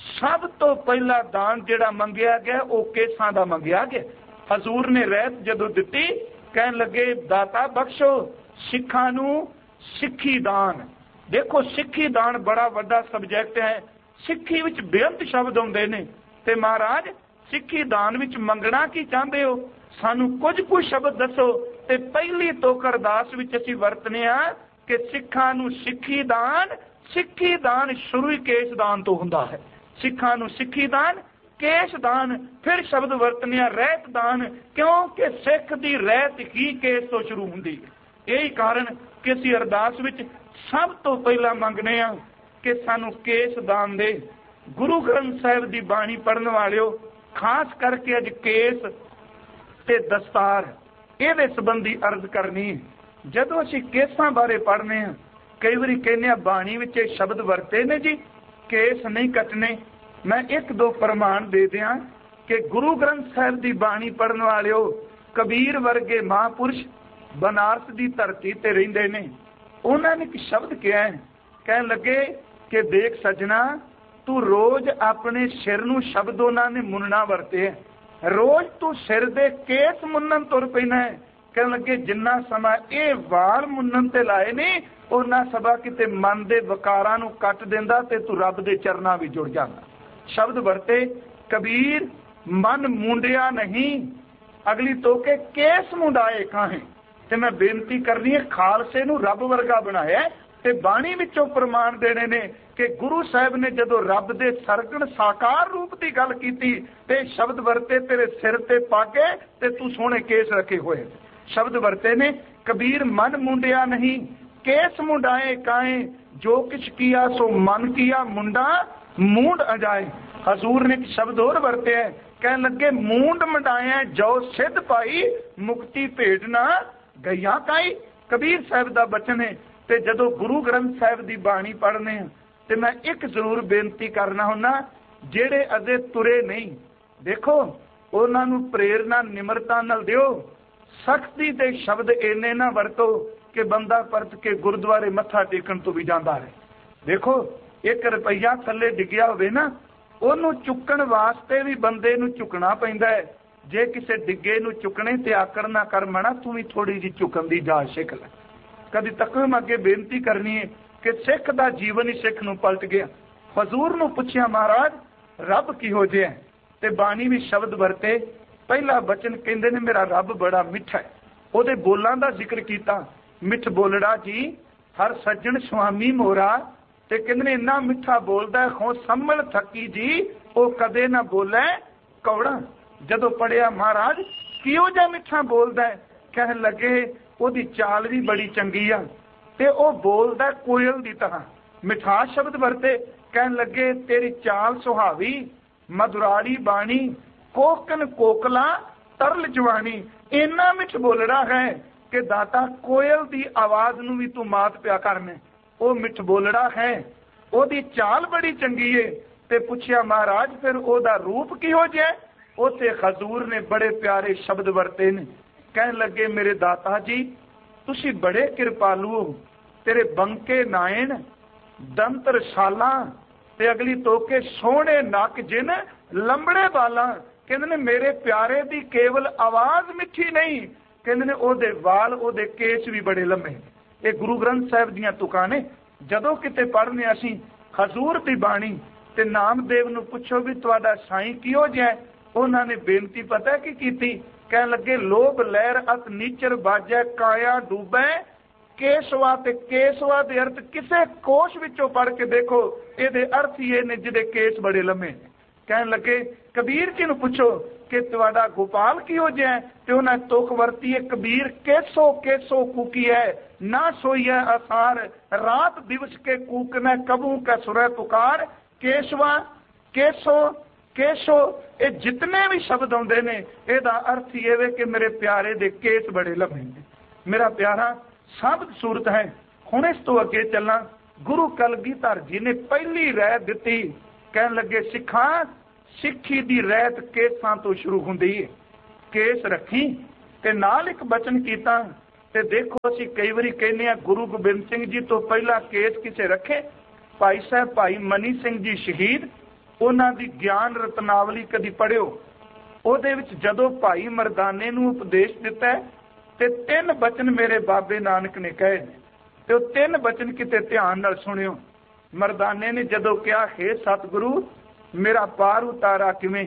S1: सब तो पहला दान जिहड़ा मंगिया गया वो केसां दा मंगिया गया। हजूर ने रहत जदों दित्ती, कहन लगे दाता बख्शो सिੱਖਾਂ नूं सिੱਖੀ दान। देखो सिੱਖੀ दान बड़ा वड्डा सबजैक्ट है, सिੱਖੀ विच बेअंत शब्द आउंदे ने ते महाराज सिੱਖੀ दान विच मंगना की चाहते हो? सानू कुछ कुछ शब्द दसो। ते पहली तोक अरदास विच असीं वरतने आ कि सिੱਖਾਂ नूं सिੱਖੀ दान, सिੱਖੀ दान शुरू ही केस दान तो हुंदा है। सिੱਖਾਂ नूं सिੱਖੀ दान, केस दान, फिर शब्द वरतने आ रहत दान, क्योंकि सिख दी रहत ही केस तो शुरू हुंदी है। यही कारण कि असीं अरदास विच सब तो पहला मंगने आ कि सानू केस दान दे। गुरु ग्रंथ साहिब दी बाणी पढ़न वालिओ, खास करके अज केस ते दस्तार इहदे संबंधी अर्ज करनी। जदों असीं केसां बारे पढ़ने आ, कई वारी कहने बाणी विच शब्द वरते ने जी केस नहीं कटने। मैं एक दो प्रमाण दे दियां कि गुरु ग्रंथ साहिब की बाणी पढ़न वालिओ, कबीर वर्गे महापुरुष बनारस की धरती ते रहिंदे ने। उन्होंने एक शब्द कहा है, कह लगे कि देख सजना, तू रोज अपने सिर नूं शब्द उन्होंने मुनना वरते है, रोज तू सिर दे केस मुन्नन तुर पैना है। कह लगे जिन्ना समा ये वाल मुन्नन ते लाए ने, उन्ना सभा किते मन दे वकारां नूं कट देंदा ते तू रब दे चरनां विच जुड़ जांदा। शब्द वरते कबीर, मन मुंडिया नहीं, अगली तो के केस मुंडाए काहे। ते मैं बेनती करनी है, खालसे नूं रब वर्गा बनाया ते बाणी विचों प्रमाण देने ने कि गुरु साहिब ने जदों रब दे सरगण साकार रूप की गल कीती ते शब्द वरते तेरे सिर ते पाके ते तू सोहणे केस रखे हुए। शब्द वरते ने कबीर, मन मुंडिया नहीं, केस मुंडाए काए, जो किछ किया सो मन किया, मुंडा मूंड अजाए। हजूर ने शब्द और वरते है, कह लगे मूंड मंडाया जो सिद्ध पाई, मुक्ति भेटना गईया काई। कबीर साहिब का बचन है। ते जदों गुरु ग्रंथ साहिब की बाणी पढ़ने ते मैं एक जरूर बेनती करना हुन्ना, जेड़े अजे तुरे नहीं, देखो उन्हां नूं प्रेरणा निमरता नाल दिओ, सख्ती दे शब्द इन्ने ना वरतो कि बंदा परत के गुरुद्वारे मत्था टेकण तो भी जांदा है। देखो एक रुपया थल्ले डिग्या होवे ना, ਉਹਨੂੰ चुकण वास्ते भी बंदे नूं झुकना पैंदा है। जे किसी डिगे नूं चुकने ते आकड़ ना कर मना, तू भी थोड़ी जी झुकण दी जाच सिख ले। कदी तक मैं अगे बेनती करनी है कि सिख दा जीवन ही सिख नूं पलट गया। हजूर नूं पुछया, महाराज रब किहो जिहा है? ते बाणी भी शब्द वरते। पहला बचन कहंदे ने, मेरा रब बड़ा मिठा है। ਉਹਦੇ बोलां दा जिक्र कीता, मिठ बोलड़ा जी हर सज्जन स्वामी मोरा। ते कहंदे ने इन्ना मिठा बोलदा है, खो संभल थकी जी वो कदे ना बोले कौड़ा। जदों पढ़िया महाराज किहो जिहा मिठा बोलदा है, कह लगे ਉਹਦੀ चाल भी बड़ी चंगी आ ते ਉਹ बोलदा कोयल दी तरह। मिठास शब्द वरते, कहन लगे तेरी चाल सुहावी, मधुराड़ी बाणी, कोकन कोकला तरल जवानी। इन्ना मिठ बोलड़ा है कि दाता कोयल दी आवाज नूं भी तू मात पिया करने। ਉਹ ਮਿੱਠ ਬੋਲੜਾ ਹੈ, ਉਹਦੀ ਚਾਲ ਬੜੀ ਚੰਗੀ ਏ। ਤੇ ਪੁੱਛਿਆ ਮਹਾਰਾਜ ਫਿਰ ਉਹਦਾ ਰੂਪ ਕਿਹੋ ਜਿਹਾ? ਉੱਥੇ ਹਜ਼ੂਰ ਨੇ ਬੜੇ ਪਿਆਰੇ ਸ਼ਬਦ ਵਰਤੇ ਨੇ। ਕਹਿਣ ਲੱਗੇ ਮੇਰੇ ਦਾਤਾ ਜੀ ਤੁਸੀਂ ਬੜੇ ਕਿਰਪਾਲੂ ਹੋ, ਤੇਰੇ ਬੰਕੇ ਨਾਇਣ ਦੰਤ ਰਸਾਲਾਂ ਤੇ ਅਗਲੀ ਤੋਕੇ ਸੋਹਣੇ ਨੱਕ ਜਿਨ ਲੰਬੜੇ ਬਾਲਾਂ। ਕਹਿੰਦੇ ਨੇ ਮੇਰੇ ਪਿਆਰੇ ਦੀ ਕੇਵਲ ਆਵਾਜ਼ ਮਿੱਠੀ ਨਹੀਂ, ਕਹਿੰਦੇ ਨੇ ਉਹਦੇ ਵਾਲ ਉਹਦੇ ਕੇਸ ਵੀ ਬੜੇ ਲੰਮੇ। ਇਹ ਗੁਰੂ ਗ੍ਰੰਥ ਸਾਹਿਬ ਦੀਆਂ ਤੁਕਾਂ ਨੇ। ਜਦੋਂ ਕਿਤੇ ਪੜ੍ਹਨੇ ਅਸੀਂ ਹਜ਼ੂਰ ਦੀ ਬਾਣੀ ਤੇ ਨਾਮਦੇਵ ਨੂੰ ਪੁੱਛੋ ਵੀ ਤੁਹਾਡਾ ਸਾਈਂ ਕਿਹੋ ਜਿਹਾ? ਉਹਨਾਂ ਨੇ ਬੇਨਤੀ ਪਤਾ ਕੀ ਕੀਤੀ? ਕਹਿਣ ਲੱਗੇ ਲੋਭ ਲਹਿਰ ਅਤ ਨੀਚਰ ਬਾਜੈ, ਕਾਇਆ ਡੂਬੈ ਕੇਸਵਾ। ਤੇ ਕੇਸਵਾ ਦੇ ਅਰਥ ਕਿਸੇ ਕੋਸ਼ ਵਿੱਚੋਂ ਪੜ੍ਹ ਕੇ ਦੇਖੋ, ਇਹਦੇ ਅਰਥ ਹੀ ਇਹ ਨੇ ਜਿਹਦੇ ਕੇਸ ਬੜੇ ਲੰਮੇ। ਕਹਿਣ ਲੱਗੇ ਕਬੀਰ ਜੀ ਨੂੰ ਪੁੱਛੋ ਕਿ ਤੁਹਾਡਾ ਗੋਪਾਲ ਕਿਹੋ ਜਿਹਾ? ਤੇ ਉਹਨਾਂ ਤੁਕ ਵਰਤੀ ਹੈ, ਕਬੀਰ ਕੇਸੋ ਕੇਸੋ ਕੂਕੀ ਹੈ, ना सोई है आसार, रात दिवस के कूकने कबू का सुर पुकार। केशवा केसो केशो, ये जितने भी शब्द आते ने ਇਹਦਾ अर्थ ये वे कि मेरे प्यारे दे केस बड़े लंबे ने। मेरा प्यारा साबित सूरत है। हुण इस तो अगे चलना। गुरु कलगीधर जी ने पहली रैत दिती, कहन लगे सिखा सिक्खी दी रैत केसां तो शुरू हुंदी है, केस रखी। ते नाल एक बचन कीता। ਤੇ ਦੇਖੋ ਅਸੀਂ ਕਈ ਵਾਰੀ ਕਹਿੰਦੇ ਆ ਗੁਰੂ ਗੋਬਿੰਦ ਸਿੰਘ ਜੀ ਤੋਂ ਪਹਿਲਾਂ ਕੇਸ ਕਿਸੇ ਰੱਖੇ? ਭਾਈ ਸਾਹਿਬ ਭਾਈ ਮਨੀ ਸਿੰਘ ਜੀ ਸ਼ਹੀਦ, ਉਹਨਾਂ ਦੀ ਗਿਆਨ ਰਤਨਾਵਲੀ ਕਦੀ ਪੜ੍ਹਿਓ? ਉਹਦੇ ਵਿੱਚ ਜਦੋਂ ਭਾਈ ਮਰਦਾਨੇ ਨੂੰ ਉਪਦੇਸ਼ ਦਿੱਤਾ ਤੇ ਤਿੰਨ ਬਚਨ ਮੇਰੇ ਬਾਬੇ ਨਾਨਕ ਨੇ ਕਹੇ ਤੇ ਉਹ ਤਿੰਨ ਬਚਨ ਕਿਤੇ ਧਿਆਨ ਨਾਲ ਸੁਣਿਓ। ਮਰਦਾਨੇ ਨੇ ਜਦੋਂ ਕਿਹਾ ਹੇ ਸਤਿਗੁਰੂ ਮੇਰਾ ਪਾਰ ਉਤਾਰਾ ਕਿਵੇਂ?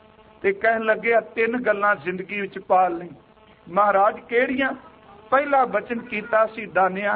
S1: ਤੇ ਕਹਿਣ ਲੱਗਿਆ ਤਿੰਨ ਗੱਲਾਂ ਜ਼ਿੰਦਗੀ ਵਿੱਚ ਪਾਲ ਲਈ। ਮਹਾਰਾਜ ਕਿਹੜੀਆਂ? ਪਹਿਲਾ ਬਚਨ ਕੀਤਾ ਸੀ ਦਾਨਿਆ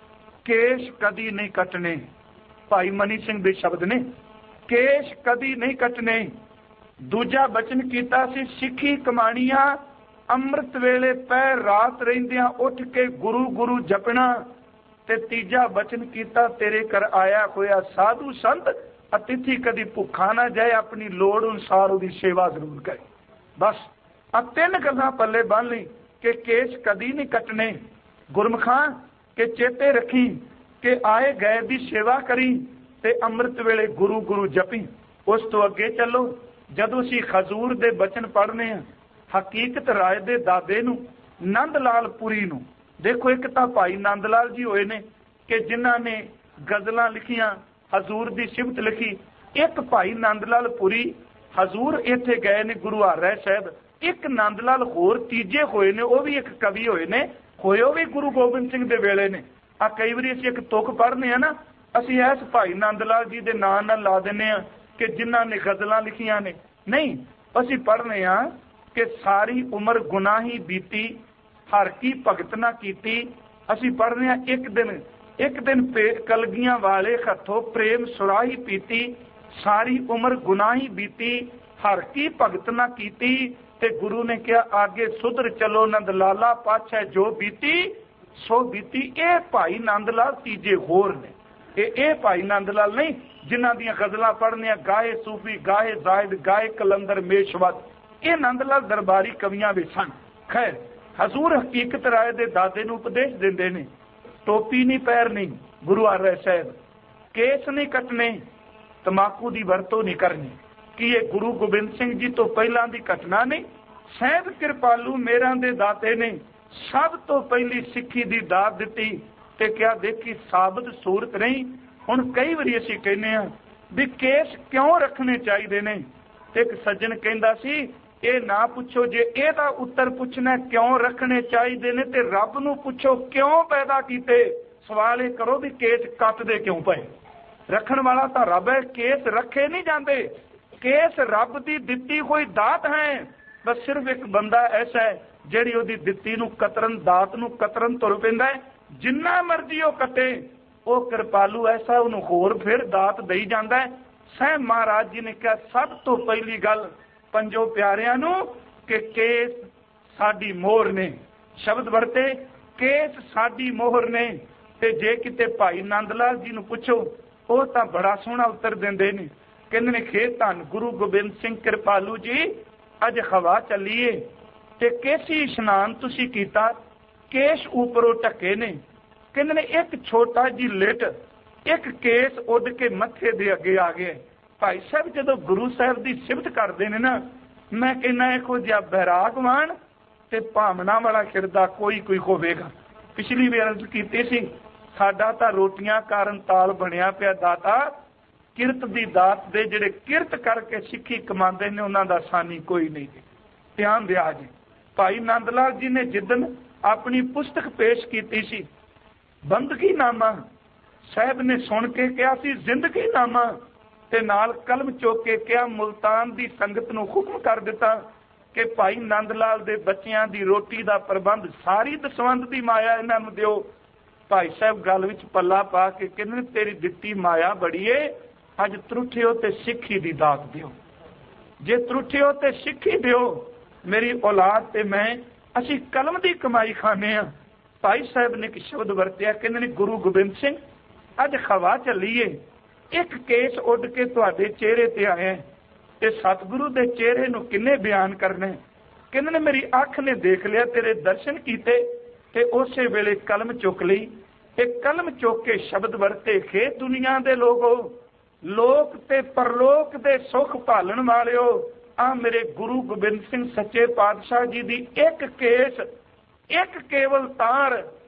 S1: ਕੇਸ਼ ਕਦੀ ਨਹੀਂ ਕੱਟਣੇ। ਭਾਈ ਮਨੀ ਸਿੰਘ ਦੇ ਸ਼ਬਦ ਨੇ, ਕੇਸ਼ ਕਦੀ ਨਹੀਂ ਕੱਟਣੇ। ਦੂਜਾ ਬਚਨ ਕੀਤਾ ਸੀ ਸਿੱਖੀ ਕਮਾਣੀਆਂ, ਅੰਮ੍ਰਿਤ ਵੇਲੇ ਪਹਿਰ ਰਾਤ ਰਹਿੰਦਿਆਂ ਉੱਠ ਕੇ ਗੁਰੂ ਗੁਰੂ ਜਪਣਾ। ਤੇ ਤੀਜਾ ਬਚਨ ਕੀਤਾ ਤੇਰੇ ਘਰ ਆਇਆ ਹੋਇਆ ਸਾਧੂ ਸੰਤ ਅਤਿਥੀ ਕਦੀ ਭੁੱਖਾ ਨਾ ਜਾਏ, ਆਪਣੀ ਲੋੜ ਅਨੁਸਾਰ ਉਹਦੀ ਸੇਵਾ ਜ਼ਰੂਰ ਕਰੇ। ਬਸ ਆ ਤਿੰਨ ਗੱਲਾਂ ਪੱਲੇ ਬੰਨ ਲਈ कि केस कदी नहीं कटने। गुरमुखा के चेते रखी कि आए गए की सेवा करी ते अमृत वेले गुरु गुरु जपी। उस तो अगे चलो, जदों असीं खजूर दे बचन पढ़ने हैं, हकीकत राय दे दादे नूं नंद लाल पुरी नूं, देखो एक तां भाई नंद लाल जी होए ने कि जिन्हां ने गज़लां लिखियां, हजूर दी सिफत लिखी। एक भाई नंद लाल पुरी हजूर इत्थे गए ने गुरु हर साहिब। एक नंद लाल होर तीजे होए ने, वो भी एक कवि होए ने, होए वो भी गुरु गोबिंद सिंह दे वेले ने। आ कई बारी असीं एक तुक पढ़ने हैं ना, असीं इस भाई नंद लाल जी दे नां नाल ला दिंदे हां कि जिन्हां ने गज़लां लिखियां ने। नहीं, असीं पढ़ने हां कि सारी उम्र गुनाही बीती, हर की भगत ना कीती। असीं पढ़ने हां एक दिन एक दिन कलगियां वाले हथों प्रेम सुराही पीती, सारी उम्र गुनाही बीती, हर की भगत ना कीती। ते गुरु ने कहा आगे सुधर चलो नंद लाला, पाछे जो बीती सो बीती। ये भाई नंद लाल तीजे होर ने, ये भाई नंद लाल नहीं जिन्हां दियां गज़लां पढ़ने गाए सूफी, गाए जाहिद, गाए कलंदर मेशवत, ये नंद लाल दरबारी कवियां भी सन। खैर, हजूर हकीकत राय दे दादे नूं उपदेश दिंदे ने, टोपी नहीं पैरनी गुरु हर साहिब, केस नहीं कटने, तमाकू की वरतों नहीं करनी। कि ये गुरु गोबिंद सिंह जी तो पहला की घटना नहीं? साहिब कृपालू मेरा दे दाते ने सब तो पहली सिक्खी की दात दिती ते क्या देखी साबित सूरत नहीं। हुण कई बारी असीं कहने हैं भी केस क्यों रखने चाहिए ने। एक सज्जन कहंदा सी ये ना पूछो, जे एदा उत्तर पूछना क्यों रखने चाहिए ने ते रब नूं पूछो क्यों पैदा कीते। सवाल ये करो भी केस कटदे क्यों पए। रखण वाला तो रब है, केस रखे नहीं जाते। केस रब की दिती कोई दात है, बस सिर्फ एक बंदा ऐसा है जिहड़ी उहदी दिती नूं कतरन, दात नूं कतरन तुर पैंदा है। जिन्ना मर्जी वो कटे, वो कृपालू ऐसा उन्होंने होर फिर दात दई जांदा है। साहिब महाराज जी ने कहा सब तो पहली गल पंजो प्यारियां नूं कि केस साडी मोहर ने, शब्द वरते केस साडी मोहर ने। ते जे किते भाई नंद लाल जी नूं पुछो वो तां बड़ा सोहना उत्तर दिंदे ने, कहंदे ने खे धन गुरु गोबिंद सिंह कृपालू जी अज हवा चलीए ते केसी इशनान तुसी कीता, केस ऊपरों ढके ने। कहंदे ने एक छोटा जी लिट, एक केस उड़ के मथे दे अगे आ गया। भाई साहब जदों गुरु साहब की सिफत करते हैं ना, मैं कहना इहो जिहा बैरागवान ते भावना वाला किरदा कोई कोई होवेगा। पिछली वार अर्ज कीती सी साडा तां रोटियां कारण ताल बनिया पिया दाता, किरत दी दात दे जिहड़े किरत करके सिੱਖੀ कमांदे ने उन्हां दा सानी कोई नहीं। ध्यान दिया जी, भाई नंद लाल जी ने जिदन अपनी पुस्तक पेश की सी बंदगी नामा, साहब ने सुन के कहा सी जिंदगी नामा, ते नाल कलम चुक के कहा मुल्तान दी संगत नूं हुक्म कर दिता कि भाई नंद लाल दे बच्चियां दी रोटी दा प्रबंध सारी दसवंध दी माया इन्हां नूं दिओ। भाई साहब गल विच पल्ला पा के कहंदे तेरी दित्ती माया बड़ी है, अज त्रुठियो ते सिੱਖੀ दी दात दिओ। जे त्रुठियो ते सिੱਖੀ दिओ, मेरी औलाद ते मैं असी कलम दी कमाई खाने आ। भाई साहब ने एक शब्द वरतिया, कहंदे ने गुरु गोबिंद सिंह अज हवा चलीए, एक केस उड़ के तुहाडे चेहरे ते आया ते सतगुरु दे चेहरे नूं किन्ने बयान करने। कहंदे ने मेरी अख ने देख लिया, तेरे दर्शन कीते ते उसे वेले कलम चुक लई। एक कलम चुक के शब्द वरते, खे दुनिया दे लोगो, लोक ते परलोक दे सुख भालण वालिओ, आ मेरे गुरु गोबिंद सिंह सच्चे पातशाह जी दी एक केस, एक केवल तार